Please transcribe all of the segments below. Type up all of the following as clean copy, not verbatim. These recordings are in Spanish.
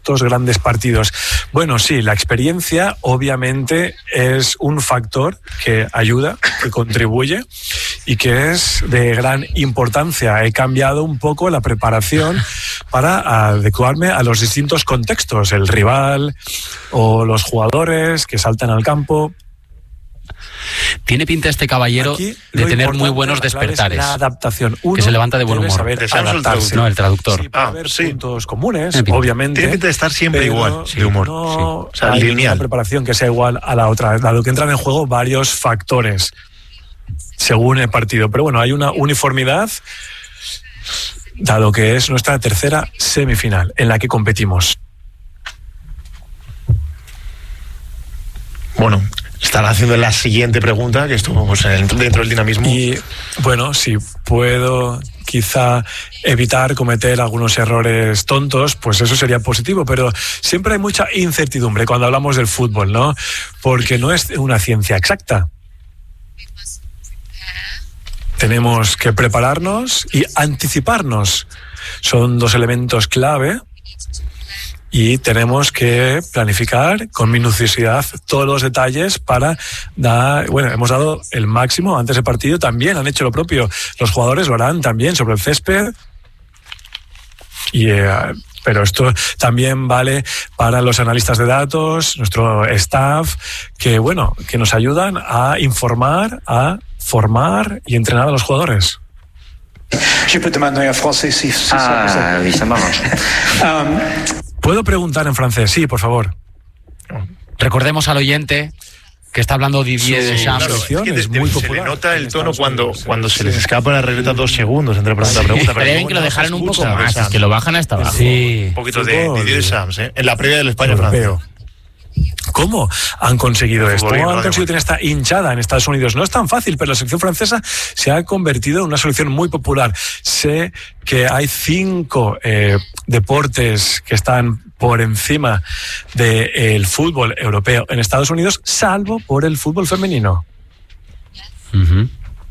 estos grandes partidos? Bueno, sí, la experiencia obviamente es un factor que ayuda, que contribuye y que es de gran importancia. He cambiado un poco la preparación para adecuarme a los distintos contextos, el rival o los jugadores que saltan al campo. Tiene pinta este caballero de tener muy buenos despertares. La adaptación. Que se levanta de buen humor. No, el traductor. Sí, puede haber puntos comunes, obviamente. Tiene pinta de estar siempre igual, de humor. No, sí. O sea, hay lineal. una preparación que sea igual a la otra, dado que entran en juego varios factores según el partido. Pero bueno, hay una uniformidad, dado que es nuestra tercera semifinal en la que competimos. Bueno, están haciendo la siguiente pregunta, que estuvo pues, dentro del dinamismo. Y bueno, si puedo quizá evitar cometer algunos errores tontos, pues eso sería positivo, pero siempre hay mucha incertidumbre cuando hablamos del fútbol, ¿no? Porque no es una ciencia exacta. Tenemos que prepararnos y anticiparnos. Son dos elementos clave. Y tenemos que planificar con minuciosidad todos los detalles para dar... Bueno, hemos dado el máximo antes del partido, también han hecho lo propio. Los jugadores lo harán también sobre el césped. Pero esto también vale para los analistas de datos, nuestro staff, que nos ayudan a informar, a formar y entrenar a los jugadores. Je peux demander en français si oui, ça marche. ¿Puedo preguntar en francés? Sí, por favor. Recordemos al oyente que está hablando Didier Deschamps. Claro, es muy popular. Se le nota el tono cuando se les escapa la regleta 2 segundos entre pregunta y pregunta. Pero ven que lo dejaron un poco más, es que lo bajan hasta abajo. Sí. Un poquito de Didier Deschamps, en la previa del España-Francia. ¿Cómo han conseguido esto? ¿Cómo han conseguido tener esta hinchada en Estados Unidos? No es tan fácil, pero la selección francesa se ha convertido en una selección muy popular. Sé que hay 5 deportes que están por encima del fútbol europeo en Estados Unidos, salvo por el fútbol femenino. Uh-huh.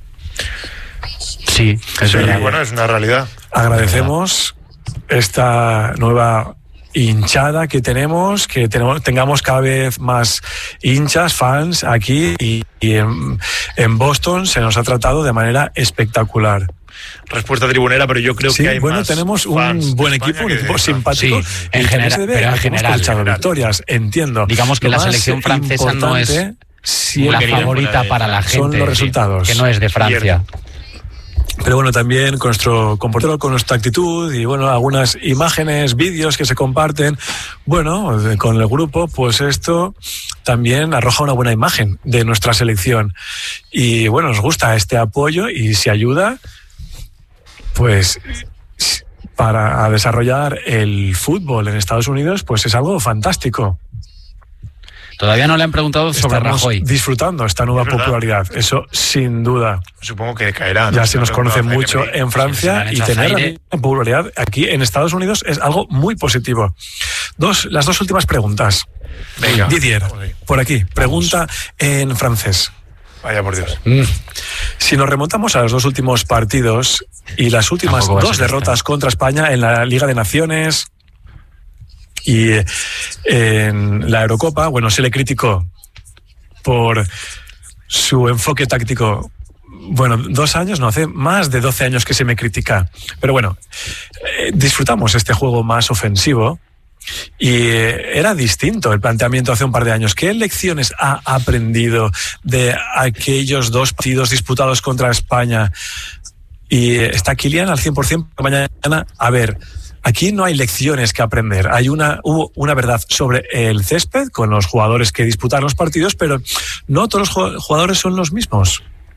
Sí, bueno, es una realidad. Agradecemos esta nueva hinchada que tengamos cada vez más hinchas, fans aquí y en Boston se nos ha tratado de manera espectacular. Respuesta tribunera, pero yo creo que hay más. Tenemos un buen equipo, un equipo simpático. Sí, en general, victorias, entiendo. Digamos que la selección francesa no es la favorita para la gente. Son los resultados. Que no es de Francia. Pero bueno, también con nuestro comportamiento, con nuestra actitud y algunas imágenes, vídeos que se comparten, con el grupo, pues esto también arroja una buena imagen de nuestra selección. Y nos gusta este apoyo y si ayuda, pues para desarrollar el fútbol en Estados Unidos, pues es algo fantástico. Todavía no le han preguntado sobre Rajoy. Disfrutando esta nueva popularidad, eso sin duda. Supongo que caerá. Ya se nos conoce mucho en Francia y tener popularidad aquí en Estados Unidos es algo muy positivo. Las dos últimas preguntas. Venga. Didier, por aquí, pregunta en francés. Vaya por Dios. Si nos remontamos a los 2 últimos partidos y las últimas 2 derrotas contra España en la Liga de Naciones y en la Eurocopa, se le criticó por su enfoque táctico. 2 años, no, hace más de 12 años que se me critica. Pero disfrutamos este juego más ofensivo y era distinto el planteamiento hace un par de años. ¿Qué lecciones ha aprendido de aquellos 2 partidos disputados contra España? Y está Kylian al 100% mañana. A ver, aquí no hay lecciones que aprender. Hubo una verdad sobre el césped con los jugadores que disputaron los partidos, pero no todos los jugadores son los mismos.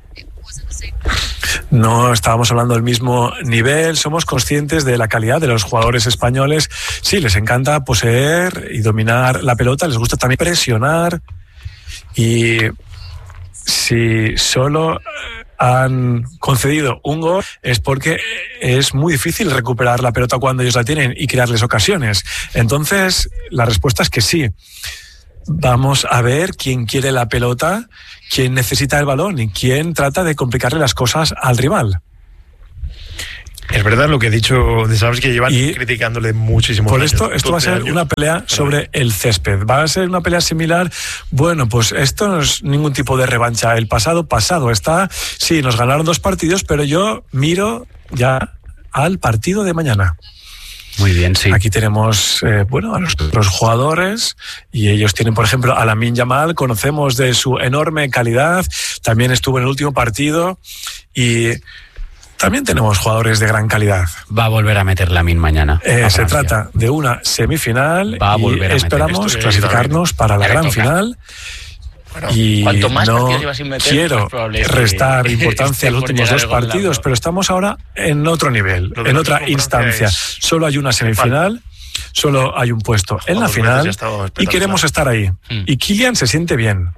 No estábamos hablando del mismo nivel, somos conscientes de la calidad de los jugadores españoles. Sí, les encanta poseer y dominar la pelota, les gusta también presionar y si solo han concedido un gol es porque es muy difícil recuperar la pelota cuando ellos la tienen y crearles ocasiones. Entonces, la respuesta es que sí. Vamos a ver quién quiere la pelota, quién necesita el balón y quién trata de complicarle las cosas al rival. Es verdad lo que he dicho de Sams, que llevan criticándole muchísimo. Por esto va a ser una pelea sobre el césped. ¿Va a ser una pelea similar? Bueno, pues esto no es ningún tipo de revancha. El pasado está. Sí, nos ganaron 2 partidos, pero yo miro ya al partido de mañana. Muy bien, sí. Aquí tenemos a los jugadores, y ellos tienen, por ejemplo, a Lamine Yamal. Conocemos de su enorme calidad, también estuvo en el último partido, y también tenemos jugadores de gran calidad. Va a volver a meter Lamine mañana. Se trata de una semifinal, va a volver y esperamos clasificarnos para la gran final. Bueno, y cuanto más no partidos llevas sin meter, quiero restar importancia a los últimos 2 partidos, pero estamos ahora en otro nivel, en otra instancia. Solo hay una semifinal, solo hay un puesto en la final, y queremos estar ahí. Y Kylian se siente bien.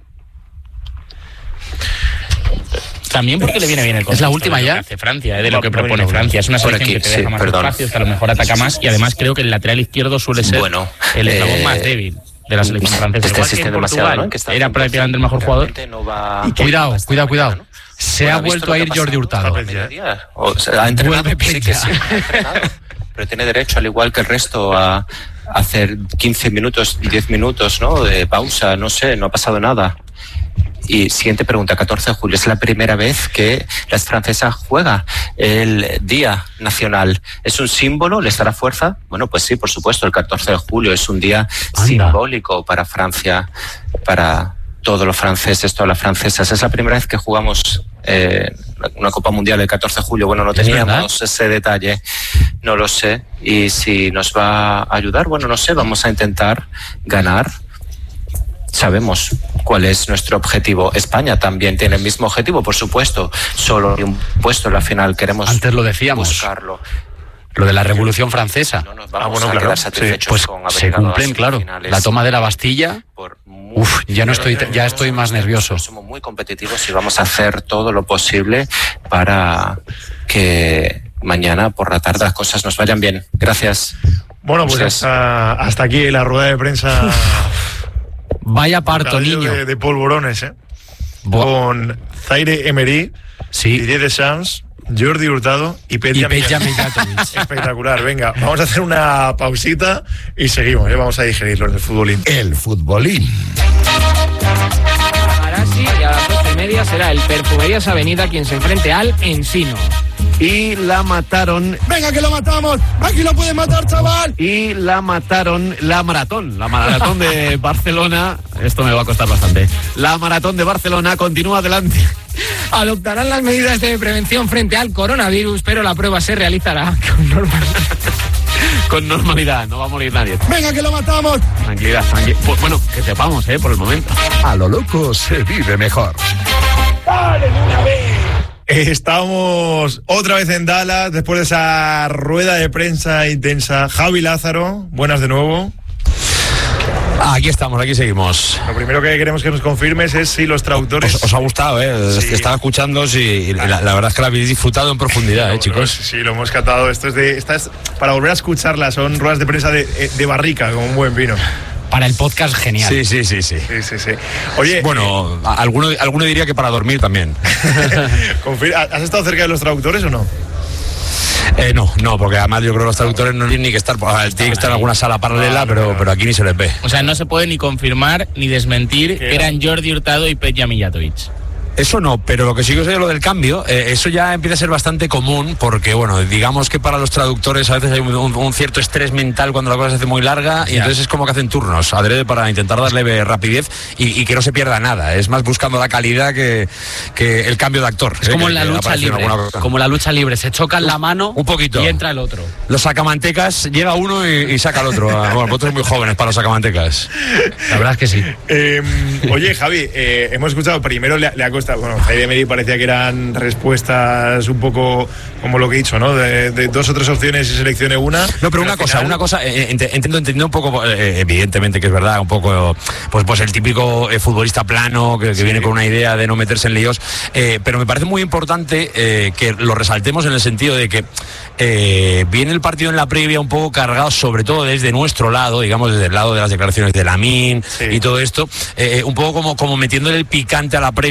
También porque le viene bien el contexto. Es la última ya. De lo que hace Francia, de lo que propone Francia. Es una selección que te deja más espacios, que a lo mejor ataca más, y además creo que el lateral izquierdo suele ser el eslabón más débil de la selección francesa. Igual que en Portugal era prácticamente el mejor jugador. Cuidado. Se ha vuelto a ir Jordi Hurtado. Ha entrenado, sí que sí, ha entrenado, pero tiene derecho, al igual que el resto, a hacer 15 minutos, 10 minutos, ¿no? De pausa, no sé, no ha pasado nada. Y siguiente pregunta, 14 de julio, ¿es la primera vez que la francesa juega el Día Nacional? ¿Es un símbolo? ¿Les dará fuerza? Bueno, pues sí, por supuesto, el 14 de julio es un día simbólico para Francia, para todos los franceses, todas las francesas. Es la primera vez que jugamos una Copa Mundial el 14 de julio. Bueno, no teníamos ese detalle, no lo sé. Y si nos va a ayudar, bueno, no sé, vamos a intentar ganar. Sabemos cuál es nuestro objetivo. España también tiene el mismo objetivo, por supuesto. Solo hay un puesto en la final. Queremos antes lo decíamos, buscarlo. Lo de la Revolución Francesa. No nos vamos a quedar satisfechos pues con haber se cumplen, claro. Finales. La toma de la Bastilla. Ya estoy más nervioso. Somos muy competitivos y vamos a hacer todo lo posible para que mañana por la tarde las cosas nos vayan bien. Gracias. Bueno, pues hasta aquí la rueda de prensa. Vaya parto, niño. De polvorones, con Zaire Emery, Didier Deschamps, Jordi Hurtado y Petja Mijatovic. Espectacular. Venga, vamos a hacer una pausita y seguimos. Vamos a digerirlo en el futbolín. El futbolín. Arasi, y a las 12:30 será el Perfumerías Avenida quien se enfrente al Ensino. Y la mataron. ¡Venga, que lo matamos! ¡Aquí lo pueden matar, chaval! Y la mataron. La maratón de Barcelona. Esto me va a costar bastante. La maratón de Barcelona continúa adelante. Adoptarán las medidas de prevención frente al coronavirus, pero la prueba se realizará con normalidad. No va a morir nadie. ¡Venga, que lo matamos! Tranquilidad. Pues bueno, que sepamos, por el momento. A lo loco se vive mejor. ¡Dale de una vez! Estamos otra vez en Dallas después de esa rueda de prensa intensa. Javi Lázaro, buenas de nuevo. Aquí estamos, aquí seguimos. Lo primero que queremos que nos confirmes es si los traductores... Os ha gustado, Sí. Estaba escuchando y la verdad es que la habéis disfrutado en profundidad, chicos. Sí, lo hemos catado. Esto es para volver a escucharla. Son ruedas de prensa de barrica, como un buen vino. Para el podcast, genial. Sí. Oye, bueno, alguno diría que para dormir también. ¿Has estado cerca de los traductores o no? No, porque además yo creo que los traductores no tienen ni que estar, tienen que estar en alguna sala paralela, pero aquí ni se les ve. O sea, no se puede ni confirmar ni desmentir que eran Jordi Hurtado y Petja Mijatovic. Eso no, pero lo que sí que os digo, lo del cambio, eso ya empieza a ser bastante común, porque bueno, digamos que para los traductores a veces hay un cierto estrés mental cuando la cosa se hace muy larga, y entonces es como que hacen turnos, adrede para intentar darle rapidez y que no se pierda nada. Es más buscando la calidad que el cambio de actor. Es como en la lucha libre, como la lucha libre, se chocan la mano un poquito y entra el otro. Los sacamantecas, llega uno y saca al otro. Bueno, vosotros muy jóvenes para los sacamantecas. La verdad es que sí. Oye, Javi, hemos escuchado, primero le ha costado. Bueno, Zaire Emery parecía que eran respuestas un poco como lo que he dicho, ¿no? De 2 o 3 opciones y seleccione una. No, pero una cosa, entiendo un poco, evidentemente que es verdad, un poco, pues el típico futbolista plano que viene con una idea de no meterse en líos, pero me parece muy importante que lo resaltemos en el sentido de que viene el partido en la previa un poco cargado, sobre todo desde nuestro lado, digamos, desde el lado de las declaraciones de Lamine y todo esto, un poco como metiéndole el picante a la previa, que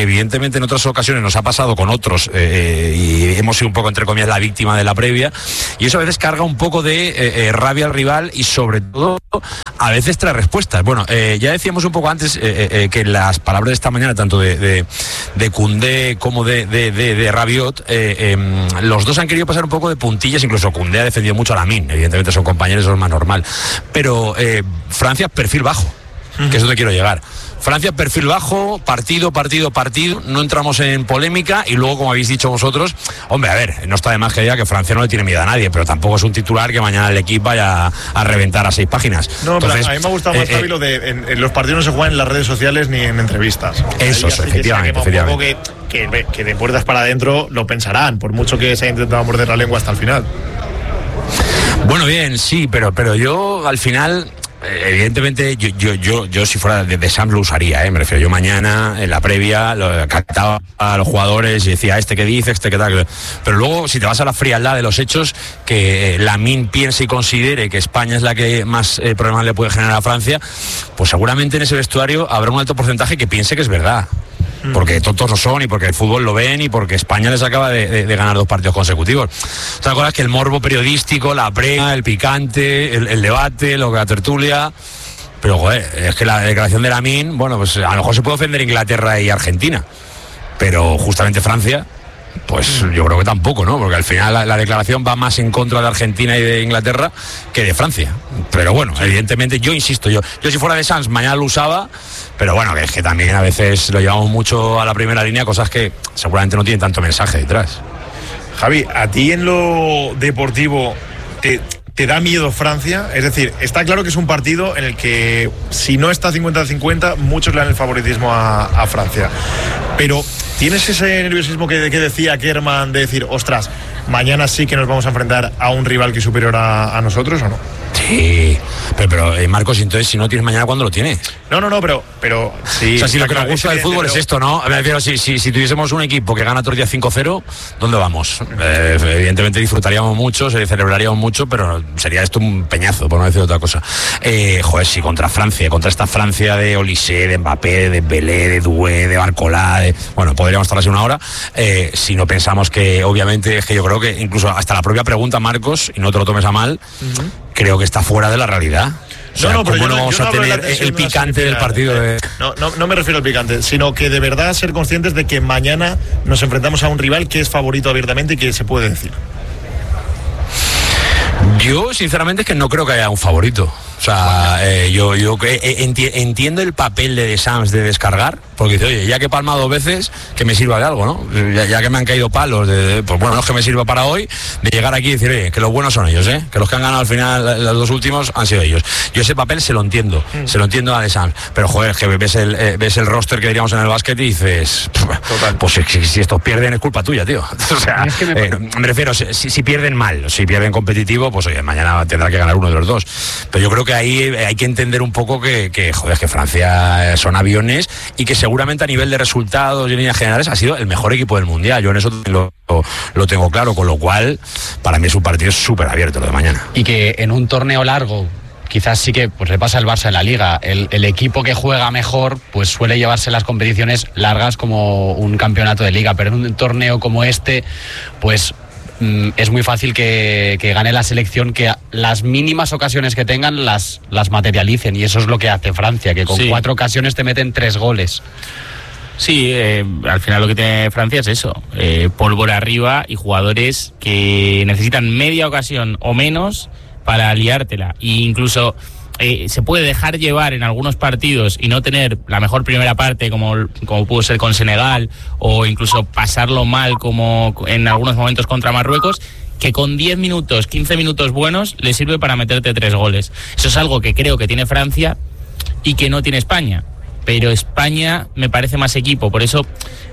evidentemente en otras ocasiones nos ha pasado con otros y hemos sido un poco, entre comillas, la víctima de la previa, y eso a veces carga un poco de rabia al rival y sobre todo a veces trae respuestas. Bueno, ya decíamos un poco antes que las palabras de esta mañana, tanto de Koundé como de Rabiot, los dos han querido pasar un poco de puntillas, incluso Koundé ha defendido mucho a Lamine, evidentemente son compañeros, eso es más normal, pero Francia perfil bajo, que es donde quiero llegar. Francia, perfil bajo, partido, no entramos en polémica y luego, como habéis dicho vosotros, hombre, a ver, no está de más que diga que Francia no le tiene miedo a nadie, pero tampoco es un titular que mañana el equipo vaya a reventar a 6 páginas. No, entonces, pero a mí me ha gustado más, Javi, lo de en los partidos no se juegan en las redes sociales ni en entrevistas. Eso, efectivamente. Un poco que de puertas para adentro lo pensarán, por mucho que se haya intentado morder la lengua hasta el final. Bueno, bien, sí, pero yo al final... Evidentemente yo si fuera de Sam lo usaría, me refiero. Yo mañana en la previa lo captaba a los jugadores y decía qué dice, qué tal, pero luego si te vas a la frialdad de los hechos, que Lamine piense y considere que España es la que más problemas le puede generar a Francia, pues seguramente en ese vestuario habrá un alto porcentaje que piense que es verdad. Porque tontos no son y porque el fútbol lo ven y porque España les acaba de ganar 2 partidos consecutivos. Otra cosa es que el morbo periodístico, la prensa, el picante, el debate, la tertulia. Pero joder, es que la declaración de Lamine, bueno, pues a lo mejor se puede ofender Inglaterra y Argentina, pero justamente Francia, pues yo creo que tampoco, ¿no? Porque al final la declaración va más en contra de Argentina y de Inglaterra que de Francia. Pero bueno, evidentemente, yo insisto, yo si fuera de Sanz mañana lo usaba, pero bueno, que es que también a veces lo llevamos mucho a la primera línea, cosas que seguramente no tienen tanto mensaje detrás. Javi, ¿a ti en lo deportivo te da miedo Francia? Es decir, está claro que es un partido en el que si no está 50-50, muchos le dan el favoritismo a Francia. Pero ¿tienes ese nerviosismo que decía Kerman de decir, ostras, mañana sí que nos vamos a enfrentar a un rival que es superior a nosotros o no? Sí, pero Marcos, entonces si no tienes mañana, ¿cuándo lo tienes? No, pero sí. O sea, si lo que nos gusta del fútbol es esto, ¿no? Me refiero, si tuviésemos un equipo que gana otro día 5-0, ¿dónde vamos? Evidentemente disfrutaríamos mucho, se celebraríamos mucho, pero sería esto un peñazo, por no decir otra cosa. Joder, sí, contra Francia, contra esta Francia de Olise, de Mbappé, de Belé, de Doué, de Barcola, bueno, podríamos estar así una hora, si no pensamos que, obviamente, es que yo creo que incluso hasta la propia pregunta, Marcos, y no te lo tomes a mal, creo que está fuera de la realidad. O sea, pero ¿cómo no vamos a tener el picante del partido? No me refiero al picante, sino que de verdad ser conscientes de que mañana nos enfrentamos a un rival que es favorito abiertamente y que se puede decir. Yo, sinceramente, es que no creo que haya un favorito. O sea, yo entiendo el papel de Deschamps de descargar, porque dice, oye, ya que he palmado 2 veces, que me sirva de algo, ¿no? Ya que me han caído palos, pues bueno, no es que me sirva para hoy, de llegar aquí y decir, oye, que los buenos son ellos, que los que han ganado al final los 2 últimos han sido ellos. Yo ese papel se lo entiendo a Deschamps, pero joder, es que ves el roster que diríamos en el básquet y dices, pues si estos pierden es culpa tuya, tío. O sea, es que me refiero, si pierden mal, si pierden competitivo, pues oye, mañana tendrá que ganar uno de los dos. Pero yo creo que ahí hay que entender un poco que Francia son aviones y que seguramente a nivel de resultados y en líneas generales ha sido el mejor equipo del Mundial. Yo en eso lo tengo claro, con lo cual para mí es un partido súper abierto lo de mañana. Y que en un torneo largo quizás sí que pues le pasa al Barça en la Liga. El equipo que juega mejor pues suele llevarse las competiciones largas como un campeonato de Liga, pero en un torneo como este pues es muy fácil que gane la selección, que las mínimas ocasiones que tengan las materialicen, y eso es lo que hace Francia, que con 4 ocasiones te meten 3 goles. Sí, al final lo que tiene Francia es eso, pólvora arriba y jugadores que necesitan media ocasión o menos para liártela, e incluso se puede dejar llevar en algunos partidos y no tener la mejor primera parte como pudo ser con Senegal, o incluso pasarlo mal como en algunos momentos contra Marruecos, que con 10 minutos, 15 minutos buenos le sirve para meterte 3 goles. Eso es algo que creo que tiene Francia y que no tiene España, pero España me parece más equipo, por eso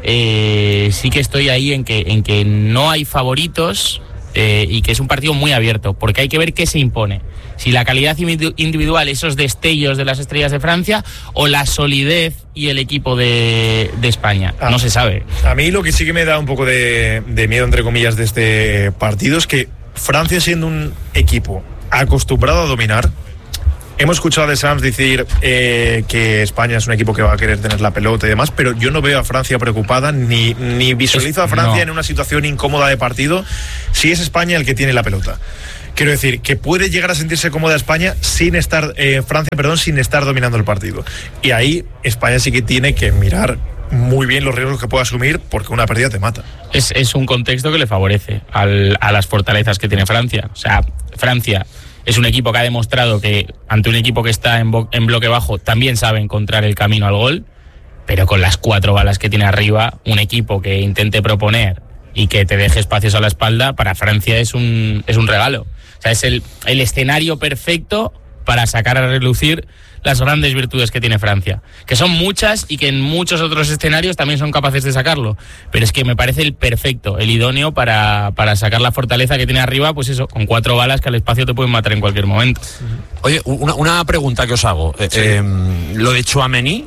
sí que estoy ahí en que no hay favoritos y que es un partido muy abierto, porque hay que ver qué se impone. Si la calidad individual, esos destellos de las estrellas de Francia, o la solidez y el equipo de España. No se sabe. A mí lo que sí que me da un poco de miedo, entre comillas, de este partido es que Francia, siendo un equipo acostumbrado a dominar, Hemos escuchado a Deschamps decir que España es un equipo que va a querer tener la pelota y demás, pero yo no veo a Francia preocupada, ni visualizo a Francia en una situación incómoda de partido si es España el que tiene la pelota. Quiero decir, que puede llegar a sentirse cómoda España sin estar dominando el partido. Y ahí España sí que tiene que mirar muy bien los riesgos que puede asumir, porque una pérdida te mata. Es un contexto que le favorece a las fortalezas que tiene Francia. O sea, Francia es un equipo que ha demostrado que ante un equipo que está en bloque bajo también sabe encontrar el camino al gol, pero con las 4 balas que tiene arriba, un equipo que intente proponer y que te deje espacios a la espalda, para Francia es un regalo. O sea, es el escenario perfecto para sacar a relucir las grandes virtudes que tiene Francia, que son muchas y que en muchos otros escenarios también son capaces de sacarlo, pero es que me parece el perfecto, el idóneo para sacar la fortaleza que tiene arriba, pues eso, con 4 balas que al espacio te pueden matar en cualquier momento. Oye, una pregunta que os hago. Sí. Lo de Tchouaméni,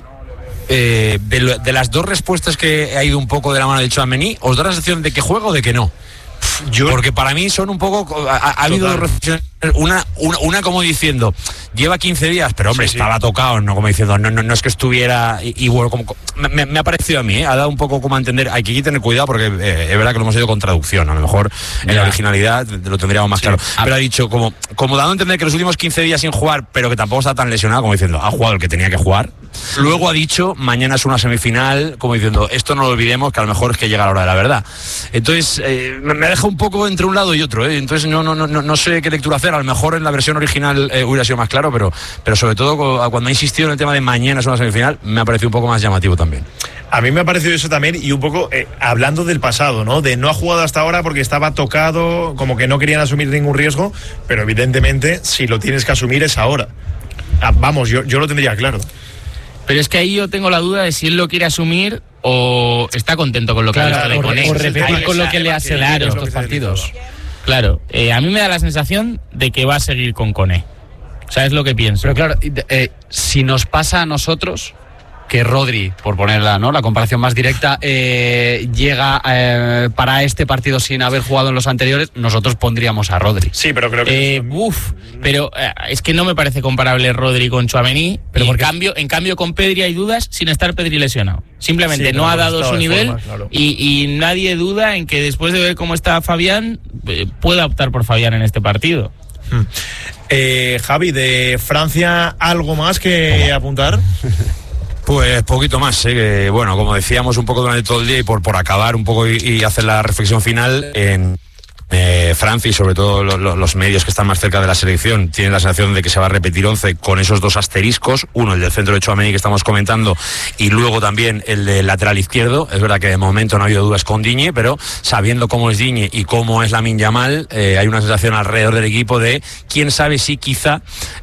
de las 2 respuestas que ha ido un poco de la mano de Tchouaméni, ¿os da la sensación de que juega o de que no? Porque para mí son un poco... Ha habido 2 reflexiones, una como diciendo, lleva 15 días, pero hombre, estaba tocado, no como diciendo, no es que estuviera igual, como me ha parecido a mí, ha dado un poco como a entender, hay que tener cuidado porque es verdad que lo hemos ido con traducción, a lo mejor en la originalidad lo tendríamos más claro, pero ha dicho como dando a entender que los últimos 15 días sin jugar, pero que tampoco está tan lesionado, como diciendo, ha jugado el que tenía que jugar. Luego ha dicho, mañana es una semifinal, como diciendo, esto no lo olvidemos, que a lo mejor es que llega la hora de la verdad. Entonces, me deja un poco entre un lado y otro, entonces no sé qué lectura hacer. A lo mejor en la versión original hubiera sido más claro, pero sobre todo cuando ha insistido en el tema de mañana es una semifinal, me ha parecido un poco más llamativo también. A mí me ha parecido eso también, y un poco hablando del pasado, ¿no? De no ha jugado hasta ahora porque estaba tocado, como que no querían asumir ningún riesgo, pero evidentemente si lo tienes que asumir es ahora. Vamos, yo lo tendría claro. Pero es que ahí yo tengo la duda de si él lo quiere asumir o está contento con lo que ha visto de Koné. O repetir con lo que le ha servido estos partidos. Claro, a mí me da la sensación de que va a seguir con Koné. O sea, es lo que pienso. Pero claro, si nos pasa a nosotros que Rodri, por ponerla, ¿no?, la comparación más directa, llega para este partido sin haber jugado en los anteriores, nosotros pondríamos a Rodri. Sí, pero creo que pero es que no me parece comparable Rodri con Tchouaméni, pero en cambio con Pedri hay dudas sin estar Pedri lesionado. Simplemente no ha dado su nivel forma, claro. y nadie duda en que después de ver cómo está Fabián, pueda optar por Fabián en este partido. Javi, de Francia, ¿algo más que apuntar? Pues poquito más, que bueno, como decíamos un poco durante todo el día y por acabar un poco y hacer la reflexión final, en Francia y sobre todo los medios que están más cerca de la selección tienen la sensación de que se va a repetir 11 con esos 2 asteriscos, uno el del centro de Tchouaméni que estamos comentando y luego también el del lateral izquierdo. Es verdad que de momento no ha habido dudas con Digne, pero sabiendo cómo es Digne y cómo es Lamine Yamal, hay una sensación alrededor del equipo de quién sabe si quizá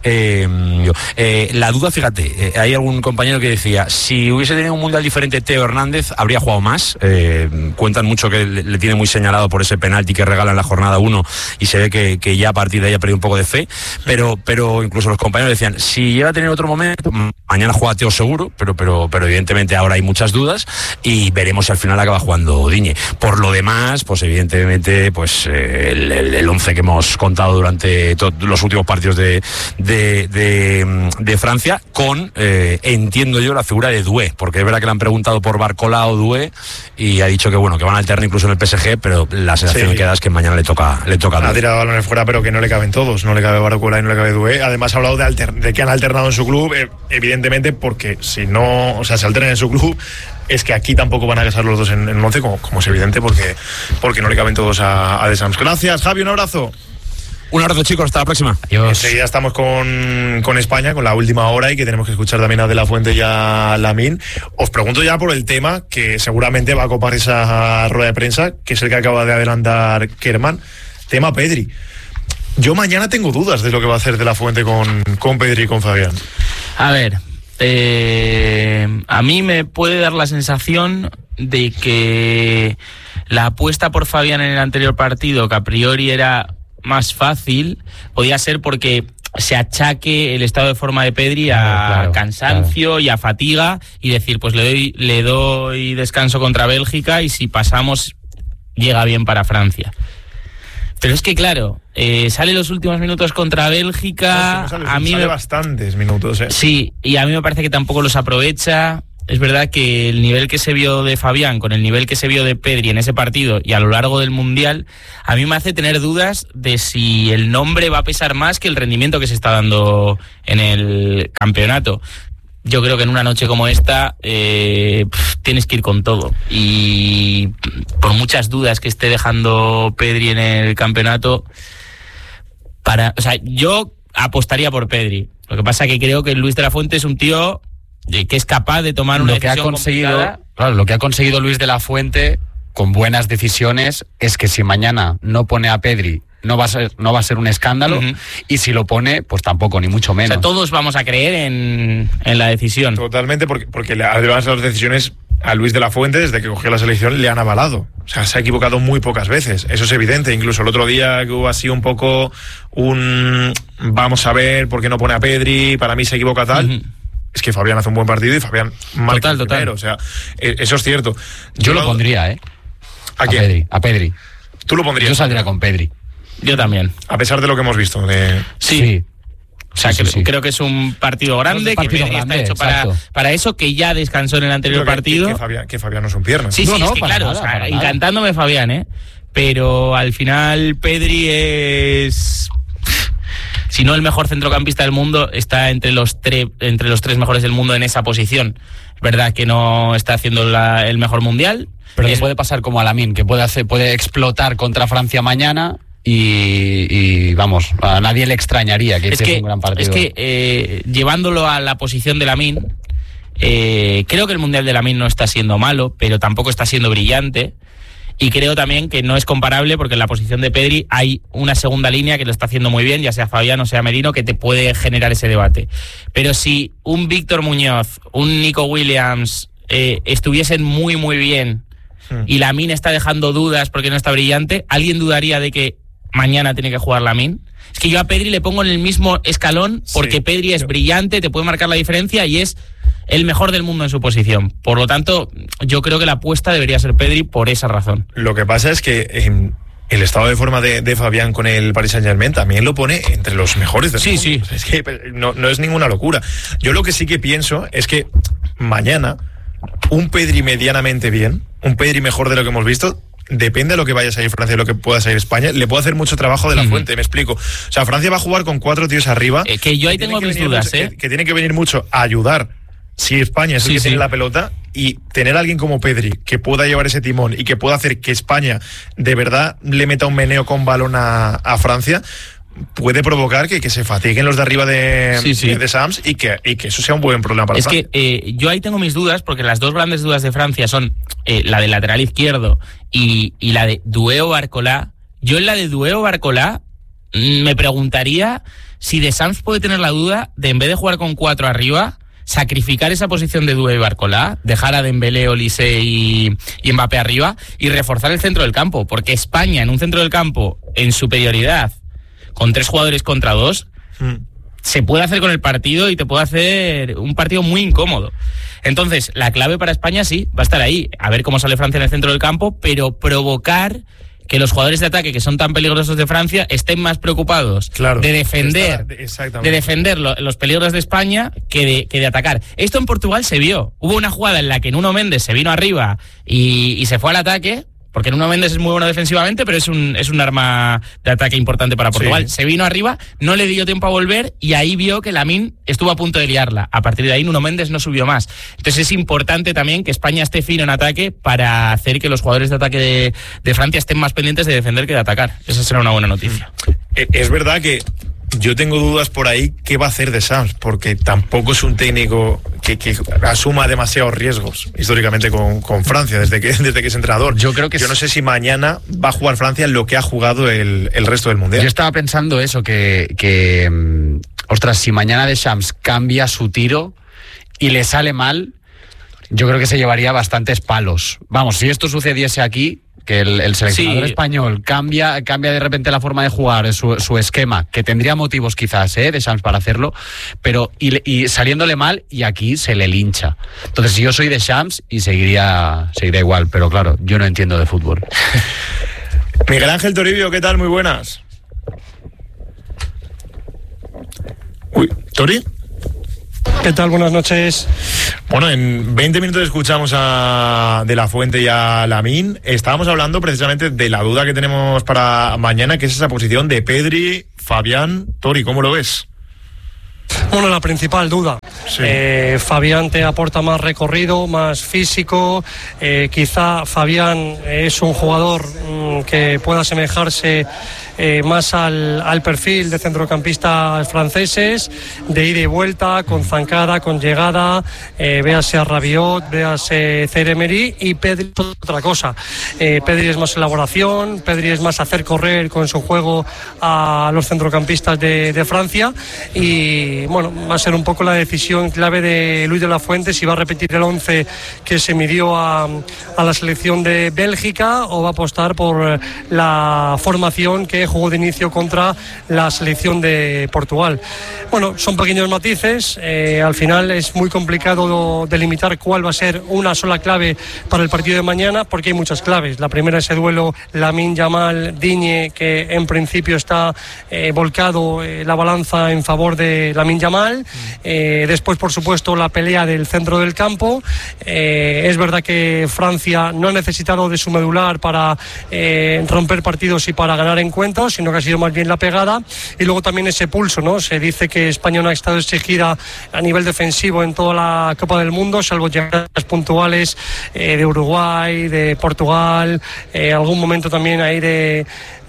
la duda, fíjate, hay algún compañero que decía, si hubiese tenido un mundial diferente Teo Hernández habría jugado más. Cuentan mucho que le tiene muy señalado por ese penalti que regala en la jornada 1 y se ve que ya a partir de ahí ha perdido un poco de fe, pero incluso los compañeros decían, si llega a tener otro momento, mañana juega Teo seguro, pero evidentemente ahora hay muchas dudas y veremos si al final acaba jugando Digne. Por lo demás, pues evidentemente pues el 11 que hemos contado durante los últimos partidos de Francia, con entiendo yo la figura de Doué, porque es verdad que le han preguntado por Barcola o Doué y ha dicho que bueno, que van a alternar incluso en el PSG, pero la sensación que queda es que mañana le toca ha tirado balones fuera, pero que no le caben todos, no le cabe Barcola y no le cabe Doué. Además ha hablado de que han alternado en su club, evidentemente porque si no, o sea, se alternan en su club, es que aquí tampoco van a casar los dos en 11, como es evidente, porque no le caben todos a Deschamps. Gracias, Javi, un abrazo. Un abrazo, chicos, hasta la próxima. Enseguida estamos con España, con la última hora, y que tenemos que escuchar también a De La Fuente y a Lamine. Os pregunto ya por el tema que seguramente va a copar esa rueda de prensa, que es el que acaba de adelantar Kerman, tema Pedri. Yo mañana tengo dudas de lo que va a hacer De La Fuente con Pedri y con Fabián. A ver, a mí me puede dar la sensación de que la apuesta por Fabián en el anterior partido, que a priori era más fácil, podía ser porque se achaque el estado de forma de Pedri a cansancio y a fatiga, y decir, pues le doy descanso contra Bélgica y si pasamos llega bien para Francia. Pero es que claro, sale los últimos minutos contra Bélgica. A mí sale bastantes minutos. Sí, y a mí me parece que tampoco los aprovecha. Es verdad que el nivel que se vio de Fabián con el nivel que se vio de Pedri en ese partido y a lo largo del Mundial, a mí me hace tener dudas de si el nombre va a pesar más que el rendimiento que se está dando en el campeonato. Yo creo que en una noche como esta tienes que ir con todo, y por muchas dudas que esté dejando Pedri en el campeonato, yo apostaría por Pedri. Lo que pasa es que creo que Luis de la Fuente es un tío que es capaz de tomar una decisión complicada. Claro, lo que ha conseguido Luis de la Fuente con buenas decisiones es que si mañana no pone a Pedri, no va a ser un escándalo, y si lo pone, pues tampoco, ni mucho menos. O sea, todos vamos a creer en la decisión. Totalmente, porque además las decisiones a Luis de la Fuente, desde que cogió la selección, le han avalado. O sea, se ha equivocado muy pocas veces, eso es evidente. Incluso el otro día que hubo así un poco vamos a ver por qué no pone a Pedri, para mí se equivoca tal. Es que Fabián hace un buen partido y Fabián marca total. O sea, eso es cierto. Yo lo pondría, ¿A quién? A Pedri. ¿Tú lo pondrías? Yo saldría con Pedri. Yo también. A pesar de lo que hemos visto. Sí. O sea, creo que es un partido grande, que Pedri está hecho para eso, que ya descansó en el anterior partido. Que Fabián no son piernas. Sí, claro. Nada, encantándome Fabián, pero al final Pedri es, si no el mejor centrocampista del mundo, está entre los tres mejores del mundo en esa posición. Es verdad que no está haciendo el mejor mundial. Pero puede pasar como a Lamine, que puede explotar contra Francia mañana. Y vamos, a nadie le extrañaría que hiciese un gran partido. Es que llevándolo a la posición de Lamine, creo que el Mundial de Lamine no está siendo malo, pero tampoco está siendo brillante. Y creo también que no es comparable, porque en la posición de Pedri hay una segunda línea que lo está haciendo muy bien, ya sea Fabián o sea Merino, que te puede generar ese debate. Pero si un Víctor Muñoz, un Nico Williams estuviesen muy muy bien, y Lamine está dejando dudas porque no está brillante, ¿alguien dudaría de que mañana tiene que jugar Lamine? Es que yo a Pedri le pongo en el mismo escalón, porque Pedri es brillante, te puede marcar la diferencia y es el mejor del mundo en su posición. Por lo tanto, yo creo que la apuesta debería ser Pedri por esa razón. Lo que pasa es que el estado de forma de Fabián con el Paris Saint-Germain también lo pone entre los mejores del mundo. Sí. Es que no es ninguna locura. Yo lo que sí que pienso es que mañana un Pedri medianamente bien, un Pedri mejor de lo que hemos visto, depende de lo que vaya a salir Francia y lo que pueda salir España, le puede hacer mucho trabajo de la Fuente, me explico. O sea, Francia va a jugar con 4 tíos arriba. Que yo ahí tengo mis dudas, que tiene que venir mucho a ayudar si España es el que tiene la pelota, y tener a alguien como Pedri que pueda llevar ese timón y que pueda hacer que España de verdad le meta un meneo con balón a Francia, puede provocar que se fatiguen los de arriba de Sams y que eso sea un buen problema para Francia. Es que yo ahí tengo mis dudas, porque las dos grandes dudas de Francia son la del lateral izquierdo y la de Dueo Barcolá. Yo en la de Dueo Barcolá me preguntaría si de Sams puede tener la duda de, en vez de jugar con 4 arriba, sacrificar esa posición de Dueo y Barcolá, dejar a Dembélé, Olise y Mbappé arriba y reforzar el centro del campo, porque España en un centro del campo en superioridad con 3 jugadores contra 2, se puede hacer con el partido y te puede hacer un partido muy incómodo. Entonces, la clave para España sí, va a estar ahí, a ver cómo sale Francia en el centro del campo, pero provocar que los jugadores de ataque, que son tan peligrosos de Francia, estén más preocupados de defender los peligros de España que de atacar. Esto en Portugal se vio. Hubo una jugada en la que Nuno Méndez se vino arriba y se fue al ataque, porque Nuno Méndez es muy bueno defensivamente, pero es un arma de ataque importante para Portugal. Se vino arriba, no le dio tiempo a volver, y ahí vio que Lamine estuvo a punto de liarla. A partir de ahí Nuno Méndez no subió más. Entonces es importante también que España esté fino en ataque para hacer que los jugadores de ataque de Francia estén más pendientes de defender que de atacar. Esa será una buena noticia. Es verdad que yo tengo dudas por ahí qué va a hacer de Sams, porque tampoco es un técnico que asuma demasiados riesgos históricamente con Francia desde que es entrenador. Yo no sé si mañana va a jugar Francia lo que ha jugado el resto del Mundial. Yo estaba pensando eso, que ostras, si mañana Deschamps cambia su tiro y le sale mal, yo creo que se llevaría bastantes palos. Vamos, si esto sucediese aquí, que el seleccionador español cambia de repente la forma de jugar, su esquema, que tendría motivos quizás de Deschamps para hacerlo, pero y saliéndole mal, y aquí se le lincha. Entonces yo soy Deschamps y seguiría igual, pero claro, yo no entiendo de fútbol. Miguel Ángel Toribio, ¿qué tal? Muy buenas. ¿Tori? ¿Qué tal? Buenas noches. Bueno, en 20 minutos escuchamos a De La Fuente y a Lamine. Estábamos hablando precisamente de la duda que tenemos para mañana, que es esa posición de Pedri, Fabián. Tori, ¿cómo lo ves? Bueno, la principal duda. Sí. Fabián te aporta más recorrido, más físico. Quizá Fabián es un jugador que pueda asemejarse más al perfil de centrocampistas franceses, de ida y vuelta, con zancada, con llegada, véase a Rabiot, véase Zaire Emery, y Pedri es otra cosa. Pedri es más elaboración, Pedri es más hacer correr con su juego a los centrocampistas de Francia, y bueno, va a ser un poco la decisión clave de Luis de la Fuente, si va a repetir el 11 que se midió a la selección de Bélgica, o va a apostar por la formación que jugó de inicio contra la selección de Portugal. Bueno, son pequeños matices, al final es muy complicado delimitar cuál va a ser una sola clave para el partido de mañana, porque hay muchas claves. La primera, ese duelo Lamine Yamal-Digne, que en principio está volcado la balanza en favor de Lamine Yamal. Después, por supuesto, la pelea del centro del campo. Es verdad que Francia no ha necesitado de su medular para romper partidos y para ganar encuentros, sino que ha sido más bien la pegada, y luego también ese pulso, ¿no? Se dice que España no ha estado exigida a nivel defensivo en toda la Copa del Mundo, salvo llegadas puntuales de Uruguay, de Portugal, algún momento también ahí de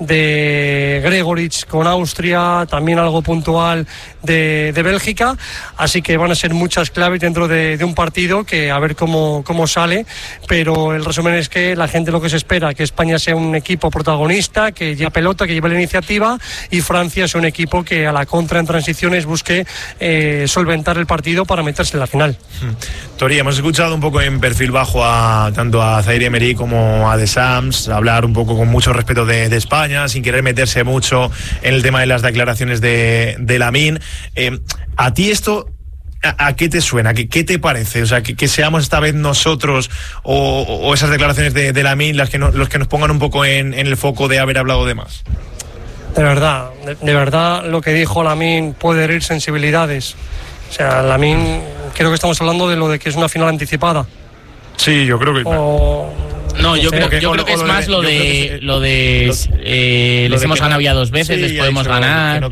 Gregoritsch con Austria, también algo puntual de Bélgica, así que van a ser muchas claves dentro de un partido que a ver cómo sale, pero el resumen es que la gente lo que se espera, que España sea un equipo protagonista, que lleve pelota, que lleve la iniciativa, y Francia es un equipo que a la contra en transiciones busque solventar el partido para meterse en la final. Tori, hemos escuchado un poco en perfil bajo tanto a Zaire Emery como a Deschamps hablar un poco con mucho respeto de España, sin querer meterse mucho en el tema de las declaraciones de Lamine. ¿A ti esto a qué te suena? ¿Qué te parece? O sea, que seamos esta vez nosotros o esas declaraciones de Lamine los que nos pongan un poco en el foco de haber hablado de más. De verdad lo que dijo Lamine puede herir sensibilidades. O sea, Lamine, creo que estamos hablando de lo de que es una final anticipada. Sí, yo creo que... No, yo creo que es más lo de les hemos ganado ya 2 veces, les podemos ganar.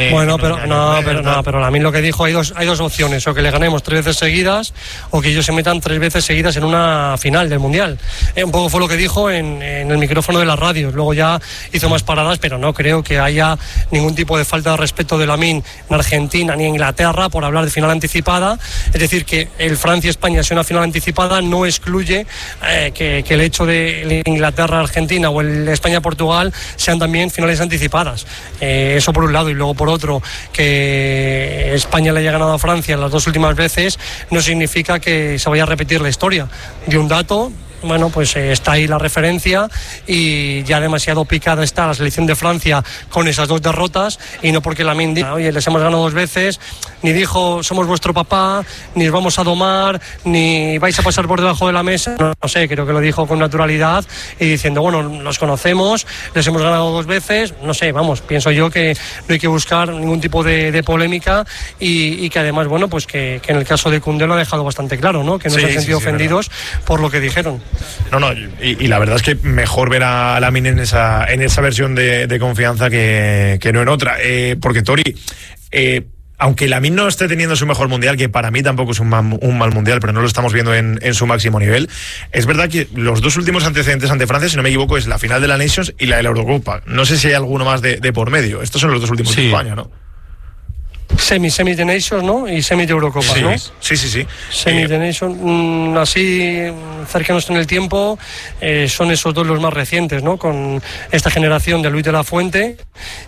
Pero Lamine lo que dijo, hay dos opciones, o que le ganemos 3 veces seguidas, o que ellos se metan 3 veces seguidas en una final del Mundial. Un poco fue lo que dijo en el micrófono de las radios. Luego ya hizo más paradas, pero no creo que haya ningún tipo de falta de respeto de Lamine en Argentina ni en Inglaterra por hablar de final anticipada. Es decir, que el Francia-España sea una final anticipada no excluye que el hecho de Inglaterra-Argentina o el España-Portugal sean también finales anticipadas. Eso por un lado, y luego por otro, que España le haya ganado a Francia las 2 últimas veces no significa que se vaya a repetir la historia. De un dato, bueno, pues está ahí la referencia, y ya demasiado picada está la selección de Francia con esas 2 derrotas, y no porque Lamine diga, oye, les hemos ganado 2 veces, ni dijo somos vuestro papá, ni os vamos a domar, ni vais a pasar por debajo de la mesa. No sé, creo que lo dijo con naturalidad y diciendo, bueno, los conocemos, les hemos ganado 2 veces, no sé, vamos, pienso yo que no hay que buscar ningún tipo de polémica, y que además, bueno, pues que en el caso de Koundé lo ha dejado bastante claro, ¿no? Que no se han sentido ofendidos por lo que dijeron. No, y la verdad es que mejor ver a Lamine en esa versión de confianza que no en otra. Porque Tori, aunque Lamine no esté teniendo su mejor mundial, que para mí tampoco es un mal mundial, pero no lo estamos viendo en su máximo nivel, es verdad que los 2 últimos antecedentes ante Francia, si no me equivoco, es la final de la Nations y la de la Eurocopa. No sé si hay alguno más de por medio. Estos son los 2 últimos de España, ¿no? Semi de Nations, ¿no? Y semi de Eurocopa, sí, ¿no? Sí. Semi de Nations, así cercanos en el tiempo, son esos 2 los más recientes, ¿no? Con esta generación de Luis de la Fuente,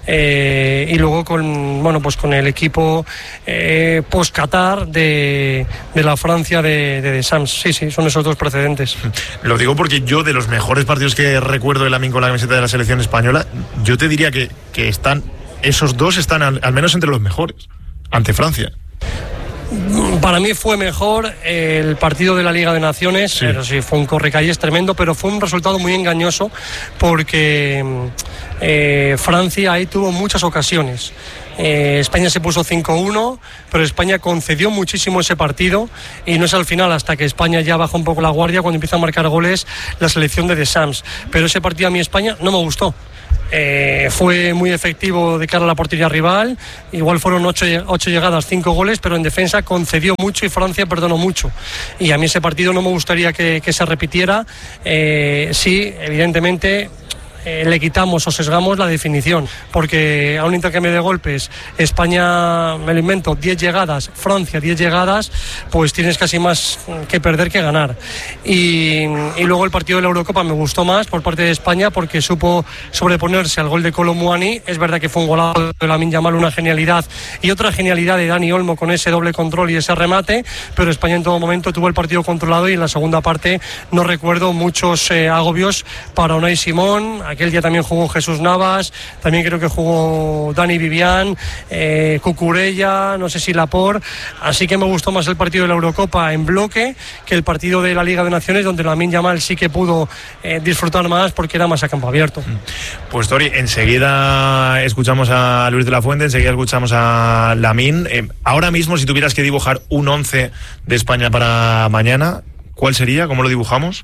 y luego con el equipo post-Qatar de la Francia de Deschamps. Sí, son esos 2 precedentes. Lo digo porque yo, de los mejores partidos que recuerdo de Lamine con la camiseta de la selección española, yo te diría que esos 2 están al menos entre los mejores ante Francia. Para mí fue mejor el partido de la Liga de Naciones, sí. Pero sí, fue un correcalles tremendo, pero fue un resultado muy engañoso porque Francia ahí tuvo muchas ocasiones. España se puso 5-1, pero España concedió muchísimo ese partido y no es al final, hasta que España ya baja un poco la guardia, cuando empieza a marcar goles la selección de Deschamps. Pero ese partido a mí España no me gustó. Fue muy efectivo de cara a la portería rival, igual fueron 8 llegadas, 5 goles, pero en defensa concedió mucho y Francia perdonó mucho, y a mí ese partido no me gustaría que se repitiera. Sí, evidentemente le quitamos o sesgamos la definición, porque a un intercambio de golpes, España, me lo invento, 10 llegadas, Francia 10 llegadas, pues tienes casi más que perder que ganar. Y luego el partido de la Eurocopa me gustó más por parte de España, porque supo sobreponerse al gol de Kolo Muani. Es verdad que fue un golazo de Lamine Yamal, una genialidad, y otra genialidad de Dani Olmo con ese doble control y ese remate, pero España en todo momento tuvo el partido controlado, y en la segunda parte no recuerdo muchos agobios para Unai Simón. Aquel día también jugó Jesús Navas, también creo que jugó Dani Vivian, Cucurella, no sé si Laporte. Así que me gustó más el partido de la Eurocopa en bloque que el partido de la Liga de Naciones, donde Lamine Yamal sí que pudo disfrutar más, porque era más a campo abierto. Pues Tori, enseguida escuchamos a Luis de la Fuente, enseguida escuchamos a Lamine. Ahora mismo, si tuvieras que dibujar un 11 de España para mañana, ¿cuál sería? ¿Cómo lo dibujamos?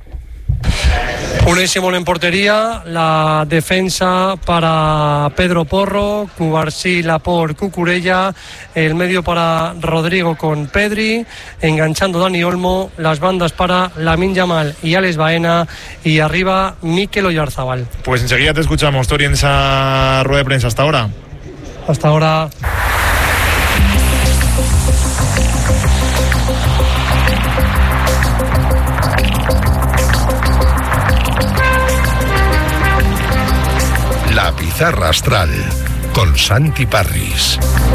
Unai Simón en portería, la defensa para Pedro Porro, Cubarsí, Laporte, Cucurella, el medio para Rodrigo con Pedri, enganchando Dani Olmo, las bandas para Lamine Yamal y Alex Baena, y arriba Mikel Oyarzabal. Pues enseguida te escuchamos, Tori, en esa rueda de prensa. Hasta ahora. Hasta ahora. La pizarra astral con Santi Parris.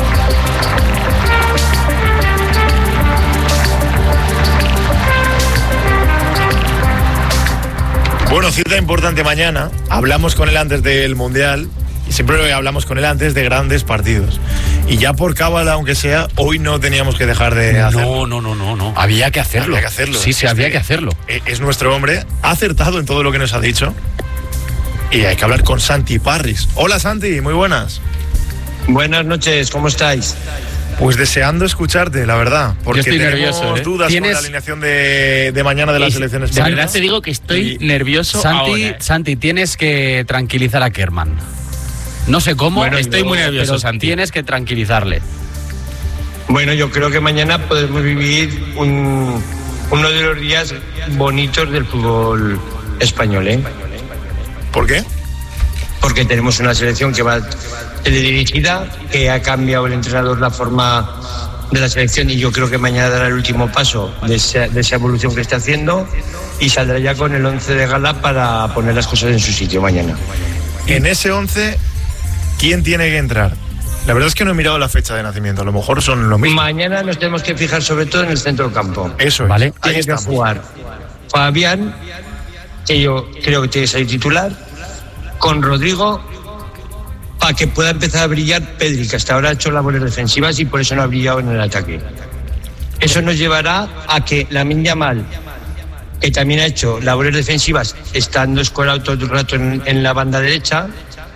Bueno, cita importante mañana. Hablamos con él antes del Mundial y siempre hablamos con él antes de grandes partidos. Y ya por cábala, aunque sea, hoy no teníamos que dejar de hacerlo. No. Había que hacerlo. Sí, había que hacerlo. Es nuestro hombre, ha acertado en todo lo que nos ha dicho. Y hay que hablar con Santi Parris. Hola Santi, muy buenas. Buenas noches, ¿cómo estáis? Pues deseando escucharte, la verdad. Porque yo estoy nervioso, dudas con la alineación de mañana de las selecciones. De verdad te digo que estoy nervioso ahora. Santi, tienes que tranquilizar a Kerman. No sé cómo, estoy muy nervioso, pero Santi. Tienes que tranquilizarle. Bueno, yo creo que mañana podemos vivir uno de los días bonitos del fútbol español, ¿eh? ¿Por qué? Porque tenemos una selección que va dirigida, que ha cambiado el entrenador la forma de la selección, y yo creo que mañana dará el último paso de esa evolución que está haciendo, y saldrá ya con el 11 de gala para poner las cosas en su sitio mañana. En ese 11, ¿quién tiene que entrar? La verdad es que no he mirado la fecha de nacimiento, a lo mejor son lo mismo. Mañana nos tenemos que fijar sobre todo en el centro del campo. Eso es, ¿vale? Tiene que jugar Fabián, que yo creo que tiene que salir titular, con Rodrigo, para que pueda empezar a brillar Pedri, que hasta ahora ha hecho labores defensivas y por eso no ha brillado en el ataque. Eso nos llevará a que Lamine Yamal, que también ha hecho labores defensivas estando escorado todo el rato en la banda derecha,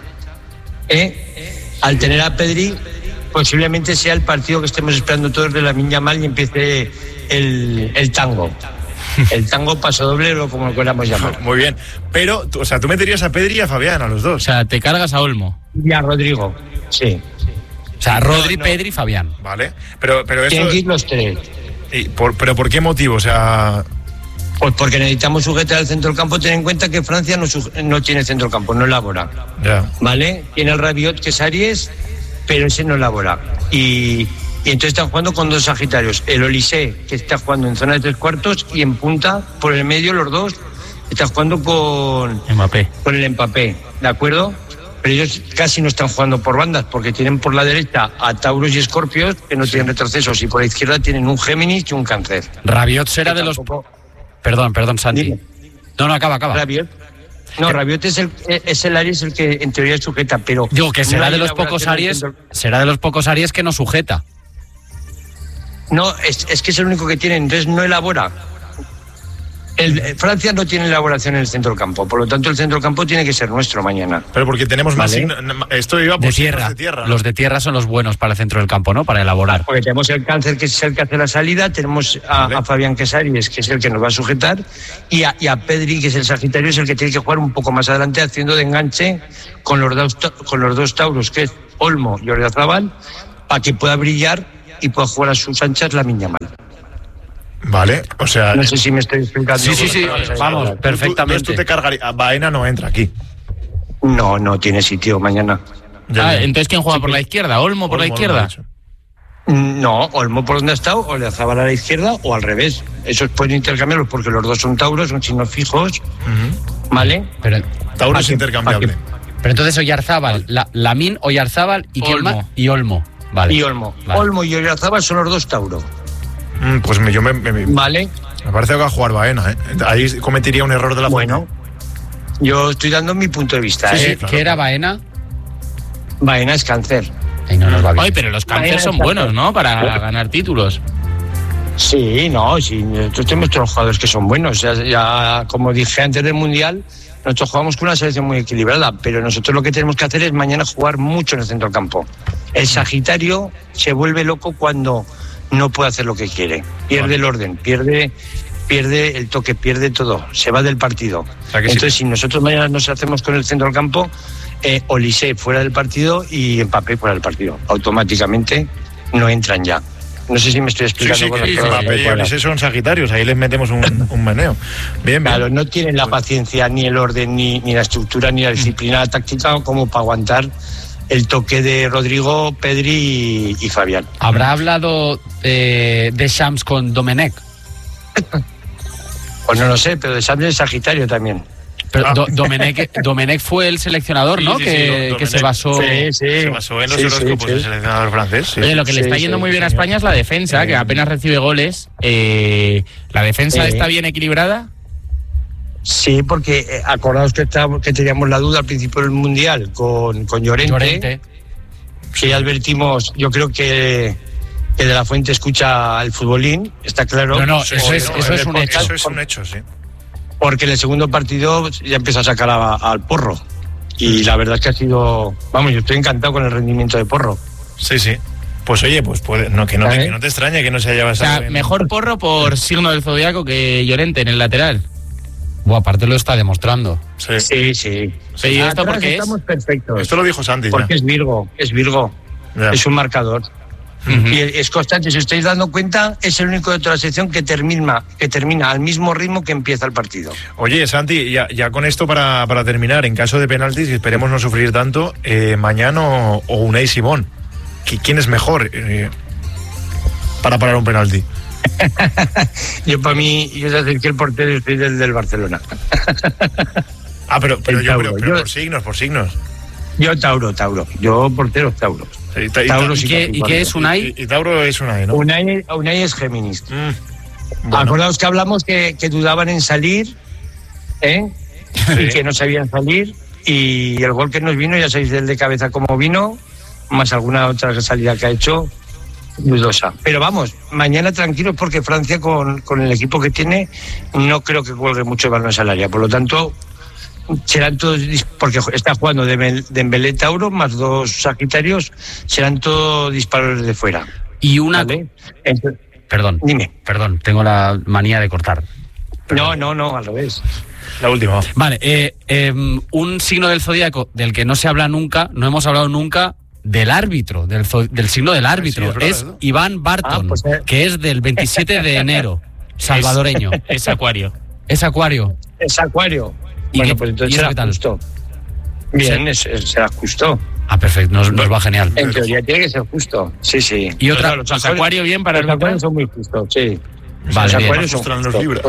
al tener a Pedri, posiblemente sea el partido que estemos esperando todos de Lamine Yamal y empiece el tango. El tango paso doble, o como lo queramos llamar. Muy bien. Pero, o sea, tú meterías a Pedri y a Fabián, a los dos. O sea, te cargas a Olmo. Y a Rodrigo, sí. O sea, Rodri, Pedri y Fabián. Vale. Pero eso... Tienen que ir los tres. ¿Pero por qué motivo? O sea... Pues porque necesitamos sujetar al centro del campo. Ten en cuenta que Francia no tiene centro del campo, no elabora. Ya. ¿Vale? Tiene el Rabiot, que es Aries, pero ese no elabora. Y entonces están jugando con dos sagitarios. El Olise, que está jugando en zona de 3/4, y en punta, por el medio, los dos, está jugando con Mbappé. Con el Mbappé, ¿de acuerdo? Pero ellos casi no están jugando por bandas, porque tienen por la derecha a Tauros y Escorpios, que no tienen retrocesos, y por la izquierda tienen un Géminis y un Cáncer. Rabiot será de los... Perdón, Santi. Dime. No, acaba. Rabiot. No, Rabiot es el Aries el que en teoría sujeta, pero... Digo que será de los pocos Aries que no sujeta. No, es que es el único que tiene, entonces no elabora. Francia no tiene elaboración en el centro del campo, por lo tanto el centro del campo tiene que ser nuestro mañana. Pero porque tenemos más... Esto iba por de tierra. ¿No? Los de tierra son los buenos para el centro del campo, ¿no? Para elaborar. Porque tenemos el Cáncer, que es el que hace la salida, tenemos a Fabián Casares, que es el que nos va a sujetar, y a Pedri, que es el Sagitario, es el que tiene que jugar un poco más adelante, haciendo de enganche con los dos tauros, que es Olmo y Oyarzabal, para que pueda brillar y pueda jugar a sus anchas Lamine Yamal. Vale, o sea... No sé si me estoy explicando. Sí, vamos, perfectamente. Tú te cargarías... Baena no entra aquí. No tiene sitio mañana. Entonces, ¿quién juega por la izquierda? ¿Olmo por la izquierda? No, Olmo por donde ha estado, o le Zabal a la izquierda, o al revés. Esos pueden intercambiarlos porque los dos son tauros, son signos fijos. ¿Vale? Pero Tauro es intercambiable. Pero entonces Oyarzábal, Lamine, Oyarzábal y Olmo. Y Olmo. Vale. Y Olmo. Vale. Olmo y Oyarzábal son los dos tauros. Pues vale. Me parece que va a jugar Baena, ¿eh? Ahí cometiría un error de la Bueno, yo estoy dando mi punto de vista. Sí, claro. ¿Qué era Baena? Baena es Cáncer. Ahí no nos va bien. Ay, pero los Cáncer son buenos, ¿no? Para ganar títulos. Sí, nosotros tenemos todos los jugadores que son buenos. Ya, como dije antes del Mundial, nosotros jugamos con una selección muy equilibrada, pero nosotros lo que tenemos que hacer es mañana jugar mucho en el centro del campo. El Sagitario se vuelve loco cuando no puede hacer lo que quiere. Pierde el orden, pierde el toque, pierde todo. Se va del partido. O sea entonces, si nosotros mañana nos hacemos con el centro del campo, Olise fuera del partido y Mbappé fuera del partido. Automáticamente no entran ya. No sé si me estoy explicando. Mbappé y Olise son Sagitarios, ahí les metemos un meneo. Bien. Claro, no tienen la paciencia, ni el orden, ni la estructura, ni la disciplina táctica como para aguantar el toque de Rodrigo, Pedri y Fabián. ¿Habrá hablado de Shams con Domenech? Pues no lo sé, pero de Shams es Sagitario también. Pero Domenech fue el seleccionador, ¿no? Que se basó... Se basó en los horóscopos del seleccionador francés. Oye, lo que le está yendo muy bien a España es la defensa, que apenas recibe goles. ¿La defensa está bien equilibrada? Sí, porque acordaos que teníamos la duda al principio del Mundial con Llorente. Que ya advertimos, yo creo que De La Fuente escucha el futbolín, está claro. No, eso es un hecho. Eso es un hecho, sí. Porque en el segundo partido ya empieza a sacar al Porro. Y la verdad es que ha sido... Vamos, yo estoy encantado con el rendimiento de Porro. Sí. Pues oye, pues puede, que no te extrañe que no se haya basado. O sea, mejor Porro por signo del zodiaco que Llorente en el lateral. Aparte lo está demostrando. Sí. ¿Y esto por qué estamos perfectos. Esto lo dijo Santi. Porque es Virgo. Ya. Es un marcador. Y es constante. Si os estáis dando cuenta, es el único de toda la sección que termina al mismo ritmo que empieza el partido. Oye, Santi, ya con esto para terminar, en caso de penaltis, y esperemos no sufrir tanto, Mañana o Unai Simón, ¿quién es mejor para parar un penalti? Para mí, yo sé que el portero es del Barcelona. pero por signos. Yo Tauro. Yo portero Tauro. ¿Y qué es Unai? Y Tauro es Unai, ¿no? Unai es Géminis. Acordaos que hablamos que dudaban en salir, y que no sabían salir, y el gol que nos vino, ya sabéis del de cabeza cómo vino, más alguna otra salida que ha hecho, dudosa. Pero vamos, mañana tranquilos porque Francia con el equipo que tiene no creo que cuelgue mucho balones al área, por lo tanto serán todos, porque está jugando Dembélé, Tauro más dos Sagitarios, serán todos disparos de fuera. Y una... ¿Vale? Perdón, dime. Perdón, tengo la manía de cortar. No, al revés. La última. Vale, un signo del zodíaco del que no se habla nunca, no hemos hablado nunca, del árbitro, del signo del árbitro. Es Iván Barton, que es del 27 de enero, salvadoreño. Es Acuario. Es Acuario. Bueno, pues entonces será justo. Bien, será justo. Perfecto, nos va genial. En teoría tiene que ser justo. Sí. Y otra, los Acuario bien para los Acuarios son muy justos, sí. Vale, los Acuarios son los libros.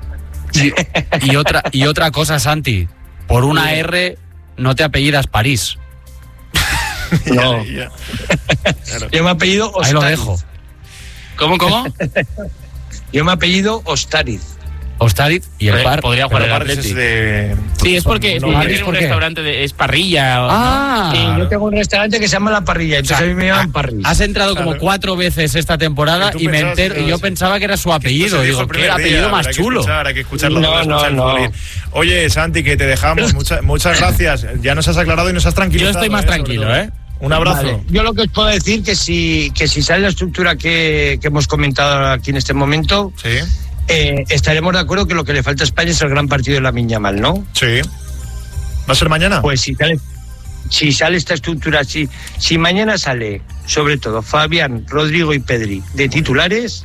Y otra cosa, Santi, por una R no te apellidas París. No. Yo me apellido Ostariz. Ahí lo dejo. ¿Cómo? Yo me apellido Ostariz. Ostariz y el Par. Podría jugar el Atleti. Sí, es porque tiene un restaurante, es parrilla. Sí, yo tengo un restaurante que se llama La Parrilla, entonces a mí me llaman Parrilla. Has entrado como 4 veces esta temporada y me entero, y yo pensaba que era su apellido. Digo, qué apellido más chulo. Hay que escucharlo. No. Oye, Santi, que te dejamos. Muchas gracias. Ya nos has aclarado y nos has tranquilizado. Yo estoy más tranquilo, Un abrazo. Vale. Yo lo que os puedo decir que si sale la estructura que hemos comentado aquí en este momento, estaremos de acuerdo que lo que le falta a España es el gran partido de Lamine Yamal, ¿no? Sí. ¿Va a ser mañana? Pues si sale esta estructura, si mañana sale, sobre todo, Fabián, Rodrigo y Pedri de titulares,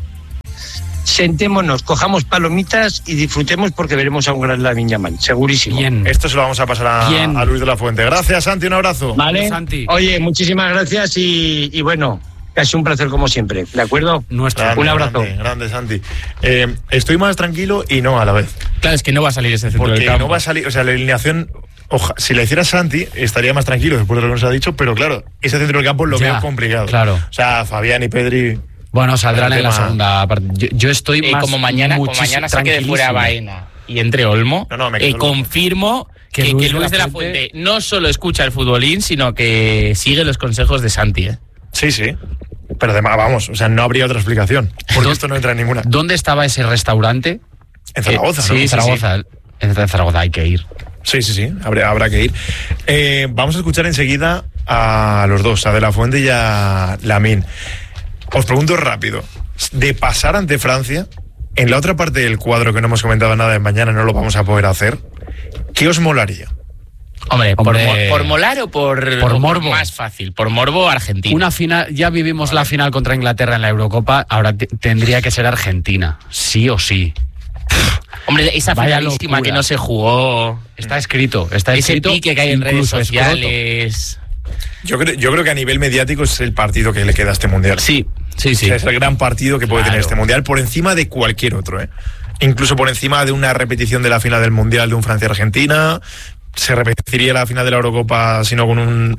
sentémonos, cojamos palomitas y disfrutemos porque veremos a un gran Lamine Yamal, segurísimo. Bien. Esto se lo vamos a pasar a Luis de la Fuente. Gracias, Santi, un abrazo. Vale, Santi. Oye, muchísimas gracias y bueno, casi un placer como siempre, ¿de acuerdo? Un abrazo. Grande, Santi. Estoy más tranquilo y no a la vez. Claro, es que no va a salir ese centro del campo. No va a salir, o sea, la alineación, si la hiciera Santi, estaría más tranquilo después de lo que nos ha dicho, pero claro, ese centro del campo lo veo complicado. Claro. O sea, Fabián y Pedri... Bueno, saldrán en la segunda parte. Yo estoy más... Como mañana se quede fuera Baena y entre Olmo, confirmo que Luis de la Fuente no solo escucha el futbolín, sino que sigue los consejos de Santi. Sí. Pero además, vamos, o sea, no habría otra explicación. Porque esto no entra en ninguna. ¿Dónde estaba ese restaurante? En Zaragoza, ¿no? Sí, Zaragoza. Sí. En Zaragoza hay que ir. Sí. Habrá que ir. Vamos a escuchar enseguida a los dos, a De la Fuente y a Lamine. Os pregunto rápido, de pasar ante Francia, en la otra parte del cuadro que no hemos comentado nada de mañana, no lo vamos a poder hacer, ¿qué os molaría? Hombre, ¿por molar o por morbo? Más fácil, por morbo Argentina. Una final, ya vivimos la final contra Inglaterra en la Eurocopa, ahora tendría que ser Argentina, sí o sí. Hombre, esa finalísima que no se jugó. Está escrito. Ese pique que hay en redes sociales. Yo creo que a nivel mediático es el partido que le queda a este mundial. Sí. O sea, es el gran partido que puede tener este mundial, por encima de cualquier otro, Incluso por encima de una repetición de la final del mundial de un Francia-Argentina. Se repetiría la final de la Eurocopa, sino con un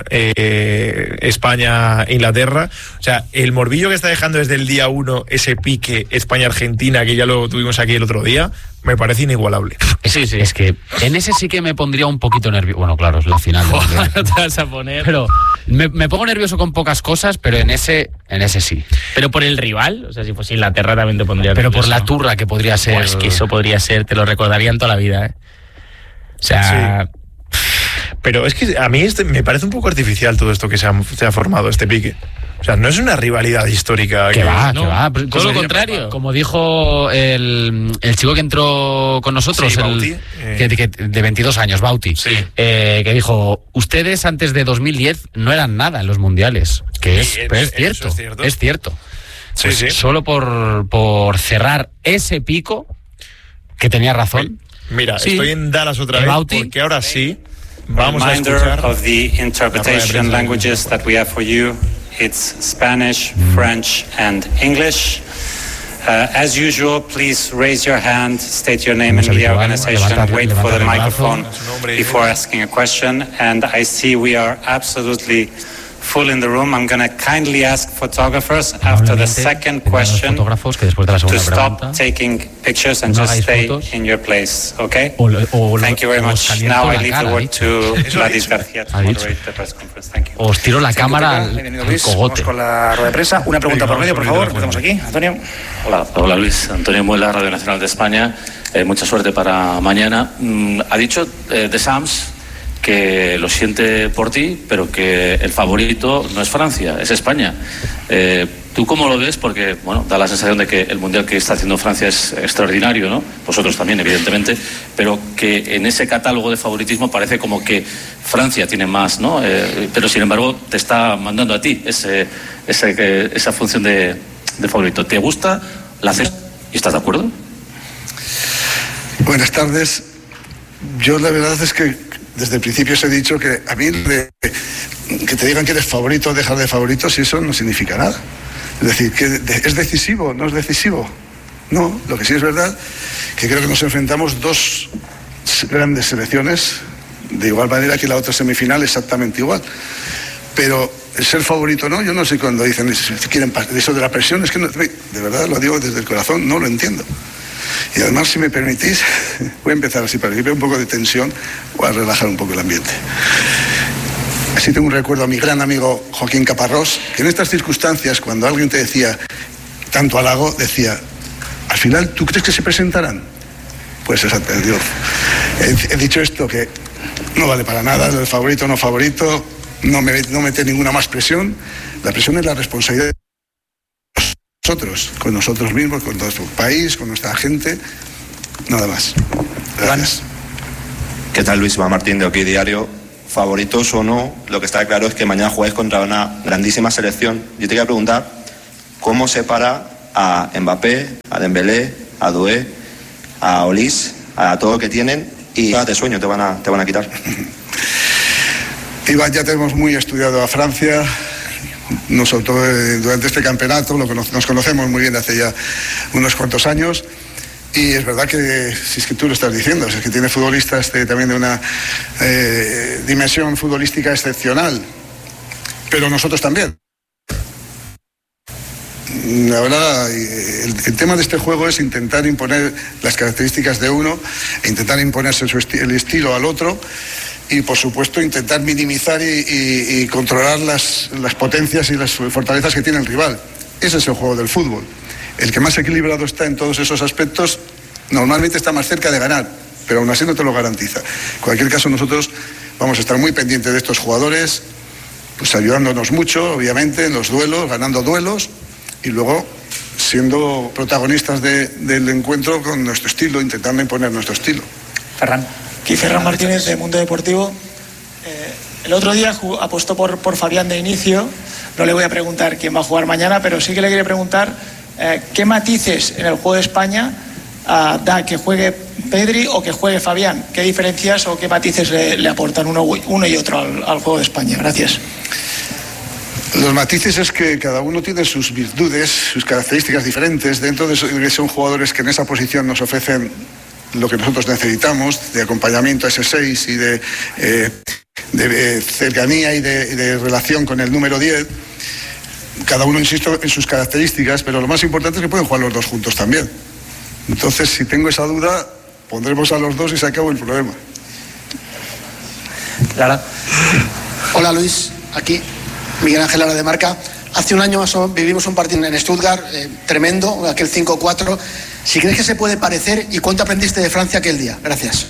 España-Inglaterra. O sea, el morbillo que está dejando desde el día 1 ese pique España-Argentina, que ya lo tuvimos aquí el otro día, me parece inigualable. Sí. Es que en ese sí que me pondría un poquito nervioso. Bueno, claro, es la final. No te vas a poner. Pero me pongo nervioso con pocas cosas, pero en ese sí. Pero por el rival, o sea, si fuese Inglaterra también te pondría nervioso. Pero por la turra que podría ser. Pues que eso podría ser, te lo recordarían toda la vida, O sea... Sí. Pero es que a mí me parece un poco artificial todo esto que se ha formado, este pique. O sea, no es una rivalidad histórica. Que va. Todo lo contrario. Como dijo el chico que entró con nosotros, Bauti, de 22 años, Bauti, que dijo, ustedes antes de 2010 no eran nada en los mundiales. Pero es cierto. Es cierto. Pues solo por cerrar ese pico, que tenía razón. Mira, estoy en Dallas otra vez, porque ahora sí vamos a escuchar. Of the interpretation languages that we have for you. It's Spanish, French and English. As usual, please raise your hand, state your name and the organization, wait for the microphone before asking a question. And I see we are absolutely full in the room. I'm going to kindly ask photographers after the second question to stop taking pictures and just stay in your place, okay? Thank you very much. Now I leave the word to Gladys García to moderate the press conference. Thank you. Os tiro la cámara al cogote. Vamos con la rueda de prensa. Una pregunta por medio, por favor. Empezamos aquí. Antonio. Hola Luis. Antonio Muela, Radio Nacional de España. Mucha suerte para mañana. Ha dicho Deschamps que lo siente por ti, pero que el favorito no es Francia, es España. ¿Tú cómo lo ves? Porque, bueno, da la sensación de que el Mundial que está haciendo Francia es extraordinario, ¿no? Vosotros también, evidentemente, pero que en ese catálogo de favoritismo parece como que Francia tiene más, ¿no? Pero, sin embargo, te está mandando a ti esa función de favorito. ¿Te gusta? ¿La haces? ¿Y estás de acuerdo? Buenas tardes. Yo la verdad es que desde el principio os he dicho que a mí que te digan que eres favorito o dejar de favorito, si eso no significa nada. Es decir, que es decisivo, no es decisivo. No, lo que sí es verdad que creo que nos enfrentamos dos grandes selecciones de igual manera que la otra semifinal exactamente igual. Pero el ser favorito no, yo no sé cuando dicen si quieren eso de la presión, es que no, de verdad lo digo desde el corazón, no lo entiendo. Y además, si me permitís, voy a empezar así para que vea un poco de tensión, voy a relajar un poco el ambiente. Así tengo un recuerdo a mi gran amigo Joaquín Caparrós, que en estas circunstancias, cuando alguien te decía tanto halago, decía, al final, ¿tú crees que se presentarán? Pues exactamente, Dios. He dicho esto, que no vale para nada, el favorito o no favorito, no meter ninguna más presión. La presión es la responsabilidad de nosotros, con nosotros mismos, con nuestro país, con nuestra gente, nada más. Gracias. ¿Qué tal, Luis? Martín de OK Diario. Favoritos o no, lo que está claro es que mañana juegues contra una grandísima selección. Yo te quería preguntar, ¿cómo separa a Mbappé, a Dembélé, a Doué, a Olise, a todo lo que tienen, y de sueño te van a quitar? Iván, ya tenemos muy estudiado a Francia, nosotros durante este campeonato, nos conocemos muy bien hace ya unos cuantos años, y es verdad que, si es que tú lo estás diciendo, si es que tiene futbolistas también de una dimensión futbolística excepcional, pero nosotros también. La verdad, el tema de este juego es intentar imponer las características de uno e intentar imponerse el estilo al otro, y por supuesto intentar minimizar y controlar las potencias y las fortalezas que tiene el rival. Ese es el juego del fútbol. El que más equilibrado está en todos esos aspectos normalmente está más cerca de ganar, pero aún así no te lo garantiza. En cualquier caso, nosotros vamos a estar muy pendientes de estos jugadores, pues ayudándonos mucho, obviamente, en los duelos, ganando duelos, y luego siendo protagonistas del encuentro con nuestro estilo, intentando imponer nuestro estilo. Ferran. Aquí Ferran Martínez, de Mundo Deportivo. El otro día apostó por Fabián de inicio. No le voy a preguntar quién va a jugar mañana, pero sí que le quería preguntar qué matices en el juego de España da que juegue Pedri o que juegue Fabián. ¿Qué diferencias o qué matices le aportan uno y otro al juego de España? Gracias. Los matices es que cada uno tiene sus virtudes, sus características diferentes. Dentro de eso, son jugadores que en esa posición nos ofrecen lo que nosotros necesitamos, de acompañamiento a ese 6 y de cercanía y de relación con el número 10. Cada uno, insisto, en sus características, pero lo más importante es que pueden jugar los dos juntos también. Entonces, si tengo esa duda, pondremos a los dos y se acabó el problema. Lara. Hola, Luis, aquí Miguel Ángel Lara de Marca. Hace un año vivimos un partido en Stuttgart tremendo, aquel 5-4. Si crees que se puede parecer, ¿y cuánto aprendiste de Francia aquel día? Gracias.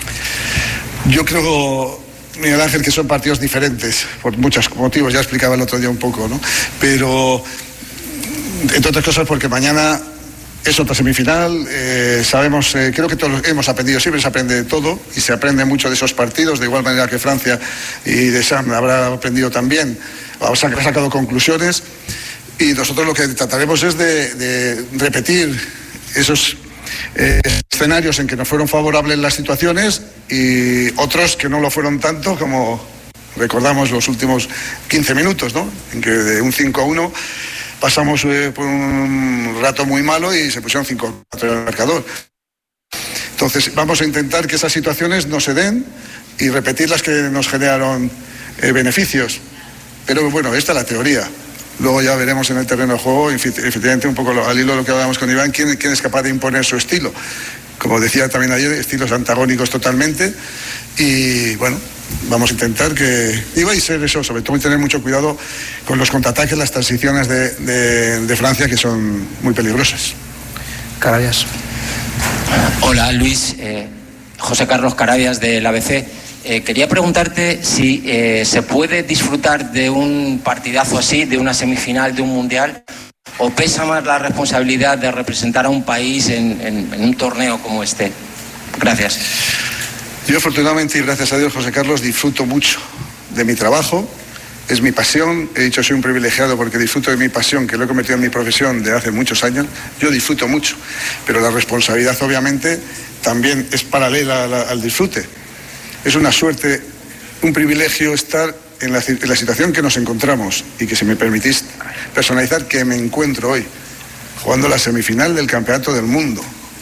Yo creo, Miguel Ángel, que son partidos diferentes por muchos motivos, ya explicaba el otro día un poco, ¿no? Pero, entre otras cosas, porque mañana es otra semifinal, sabemos, creo que todos hemos aprendido, siempre se aprende de todo y se aprende mucho de esos partidos, de igual manera que Francia y Deschamps habrá aprendido también, ha sacado conclusiones, y nosotros lo que trataremos es de repetir esos escenarios en que nos fueron favorables las situaciones y otros que no lo fueron tanto, como recordamos los últimos 15 minutos, ¿no? En que de un 5-1 pasamos por un rato muy malo y se pusieron 5-4 en el marcador. Entonces vamos a intentar que esas situaciones no se den y repetir las que nos generaron beneficios. Pero bueno, esta es la teoría. Luego ya veremos en el terreno de juego, efectivamente, un poco al hilo de lo que hablábamos con Iván, quién es capaz de imponer su estilo. Como decía también ayer, estilos antagónicos totalmente. Y bueno, vamos a intentar que iba a ser eso, sobre todo tener mucho cuidado con los contraataques, las transiciones de Francia, que son muy peligrosas. Carabias. Hola, Luis. José Carlos Carabias, del ABC. Quería preguntarte si se puede disfrutar de un partidazo así, de una semifinal, de un mundial, o pesa más la responsabilidad de representar a un país en un torneo como este. Gracias. Yo, afortunadamente, y gracias a Dios, José Carlos, disfruto mucho de mi trabajo. Es mi pasión. He dicho, soy un privilegiado porque disfruto de mi pasión, que lo he convertido en mi profesión de hace muchos años. Yo disfruto mucho, pero la responsabilidad, obviamente, también es paralela al disfrute. Es una suerte, un privilegio estar en la situación que nos encontramos, y que, si me permitís personalizar, que me encuentro hoy, jugando la semifinal del Campeonato del Mundo,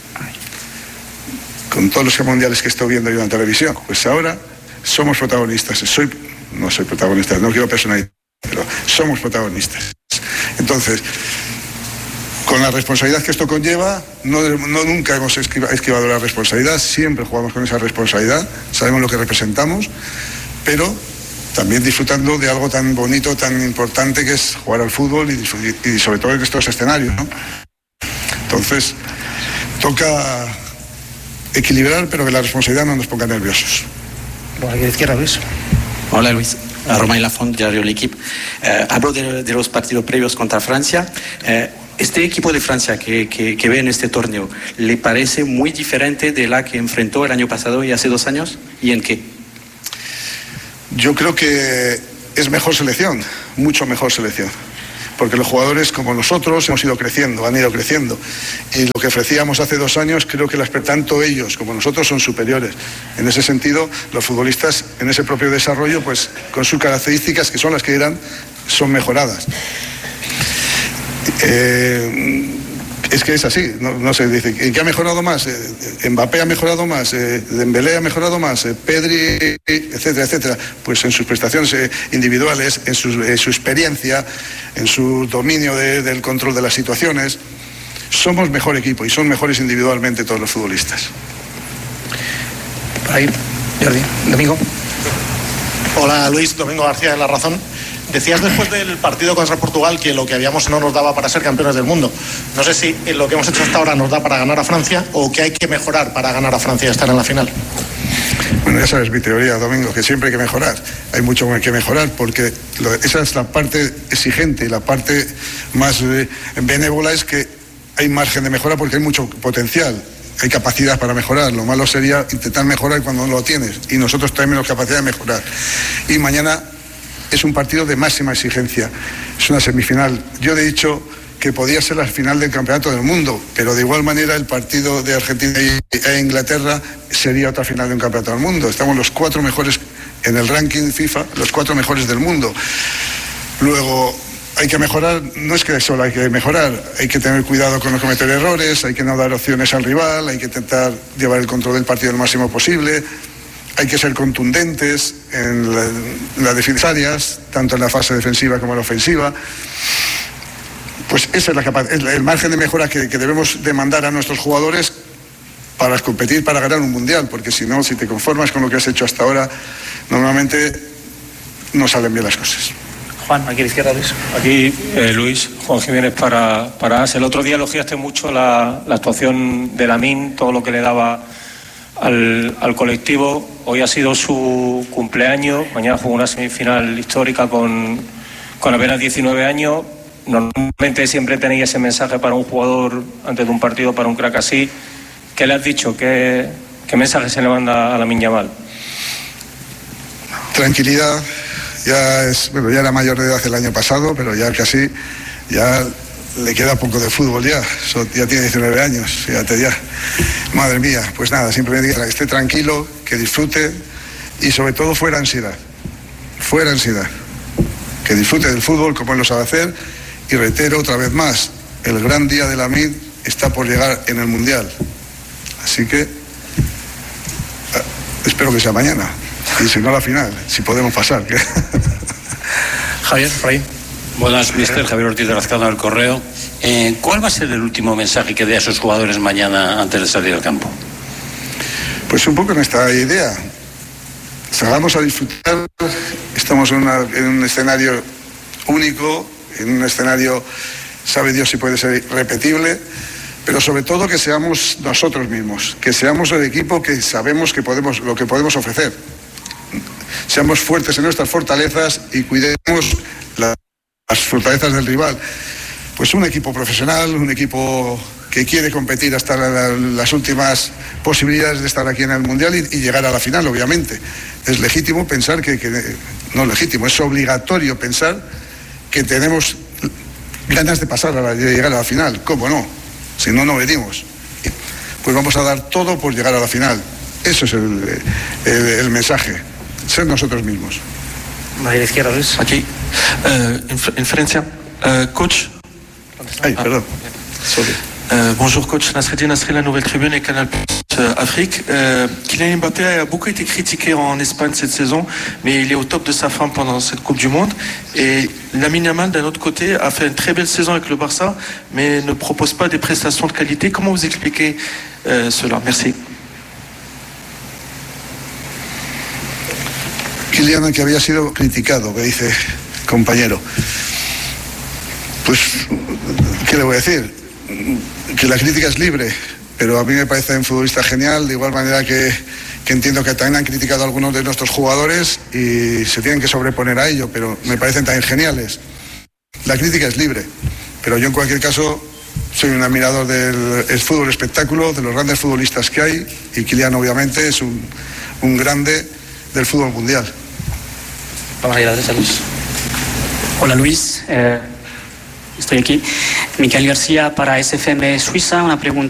con todos los mundiales que estoy viendo yo en televisión. Pues ahora somos protagonistas. No soy protagonista, no quiero personalizar, pero somos protagonistas. Entonces, con la responsabilidad que esto conlleva, nunca hemos esquivado la responsabilidad, siempre jugamos con esa responsabilidad, sabemos lo que representamos, pero también disfrutando de algo tan bonito, tan importante que es jugar al fútbol y sobre todo en estos escenarios, ¿no? Entonces, toca equilibrar, pero que la responsabilidad no nos ponga nerviosos. Bueno, aquí de izquierda, Luis. Hola, Luis. Romain Lafont, diario L'Equipe. Hablo de los partidos previos contra Francia. Este equipo de Francia que ve en este torneo, ¿le parece muy diferente de la que enfrentó el año pasado y hace 2 años? ¿Y en qué? Yo creo que es mejor selección, mucho mejor selección. Porque los jugadores como nosotros hemos ido creciendo, han ido creciendo. Y lo que ofrecíamos hace 2 años, creo que tanto ellos como nosotros son superiores. En ese sentido, los futbolistas en ese propio desarrollo, pues con sus características, que son las que eran, son mejoradas. Es que es así, no se dice. ¿En qué ha mejorado más? Mbappé ha mejorado más, Dembélé ha mejorado más, Pedri, etcétera, etcétera. Pues en sus prestaciones individuales, en su experiencia, en su dominio del control de las situaciones. Somos mejor equipo y son mejores individualmente todos los futbolistas. Por ahí, Jordi, Domingo. Hola Luis, Domingo García de La Razón. Decías después del partido contra Portugal que lo que habíamos no nos daba para ser campeones del mundo. No sé si lo que hemos hecho hasta ahora nos da para ganar a Francia o que hay que mejorar para ganar a Francia y estar en la final. Bueno, ya sabes mi teoría, Domingo, que siempre hay que mejorar. Hay mucho que mejorar porque esa es la parte exigente y la parte más benévola es que hay margen de mejora porque hay mucho potencial. Hay capacidad para mejorar. Lo malo sería intentar mejorar cuando no lo tienes. Y nosotros tenemos capacidad de mejorar. Y mañana es un partido de máxima exigencia. Es una semifinal. Yo he dicho que podía ser la final del Campeonato del Mundo, pero de igual manera el partido de Argentina e Inglaterra sería otra final de un Campeonato del Mundo. Estamos los 4 mejores en el ranking FIFA, los 4 mejores del mundo. Luego, hay que mejorar, no es que solo hay que mejorar, hay que tener cuidado con no cometer errores, hay que no dar opciones al rival, hay que intentar llevar el control del partido lo máximo posible. Hay que ser contundentes en las defensas áreas, tanto en la fase defensiva como en la ofensiva. Pues esa es el margen de mejora que debemos demandar a nuestros jugadores para competir, para ganar un mundial, porque si no, si te conformas con lo que has hecho hasta ahora, normalmente no salen bien las cosas. Juan, aquí a la izquierda, Luis. Aquí, Luis, Juan Jiménez para AS. El otro día elogiaste mucho la actuación de Lamine, todo lo que le daba al colectivo. Hoy ha sido su cumpleaños, mañana juega una semifinal histórica con apenas 19 años. Normalmente siempre tenéis ese mensaje para un jugador antes de un partido, para un crack así. ¿Qué le has dicho? ¿Qué mensaje se le manda a Lamine Yamal? Tranquilidad. Ya era mayor de edad el año pasado, pero ya casi le queda poco de fútbol ya tiene 19 años, fíjate ya. Madre mía, pues nada, simplemente que esté tranquilo, que disfrute y sobre todo fuera ansiedad, que disfrute del fútbol como él lo sabe hacer y reitero otra vez más, el gran día de Lamine está por llegar en el Mundial, así que espero que sea mañana y si no la final, si podemos pasar. Javier, por ahí. Buenas, mister Javier Ortiz de Lazcano del Correo. ¿Cuál va a ser el último mensaje que dé a sus jugadores mañana antes de salir al campo? Pues un poco nuestra idea. Salgamos a disfrutar. Estamos en un escenario único, en un escenario, sabe Dios si puede ser repetible, pero sobre todo que seamos nosotros mismos, que seamos el equipo que sabemos que lo que podemos ofrecer. Seamos fuertes en nuestras fortalezas y cuidemos las fortalezas del rival. Pues un equipo profesional, un equipo que quiere competir hasta las últimas posibilidades de estar aquí en el Mundial y llegar a la final, obviamente. Es legítimo pensar no legítimo, es obligatorio pensar que tenemos ganas de de llegar a la final. ¿Cómo no? Si no, no venimos. Pues vamos a dar todo por llegar a la final. Eso es el mensaje. Ser nosotros mismos. A la izquierda, Luis. Aquí, en Francia, coach. Ay, perdón. Bonjour coach, Nasreddin Nasri, La Nouvelle Tribune et Canal+, Afrique. Kylian Mbappé a beaucoup été critiqué en Espagne cette saison, mais il est au top de sa forme pendant cette Coupe du Monde. Et Lamine Yamal, d'un autre côté, a fait une très belle saison avec le Barça, mais ne propose pas des prestations de qualité. Comment vous expliquez cela? Merci. Kylian, que había sido criticado, que dice compañero. Pues, ¿qué le voy a decir? Que la crítica es libre, pero a mí me parece un futbolista genial, de igual manera que entiendo que también han criticado a algunos de nuestros jugadores y se tienen que sobreponer a ello, pero me parecen también geniales. La crítica es libre, pero yo en cualquier caso soy un admirador del fútbol espectáculo, de los grandes futbolistas que hay, y Kylian obviamente es un grande del fútbol mundial. Vamos a ir a la Luis. Hola Luis, estoy aquí. Miquel García para SFM Suiza, una pregunta.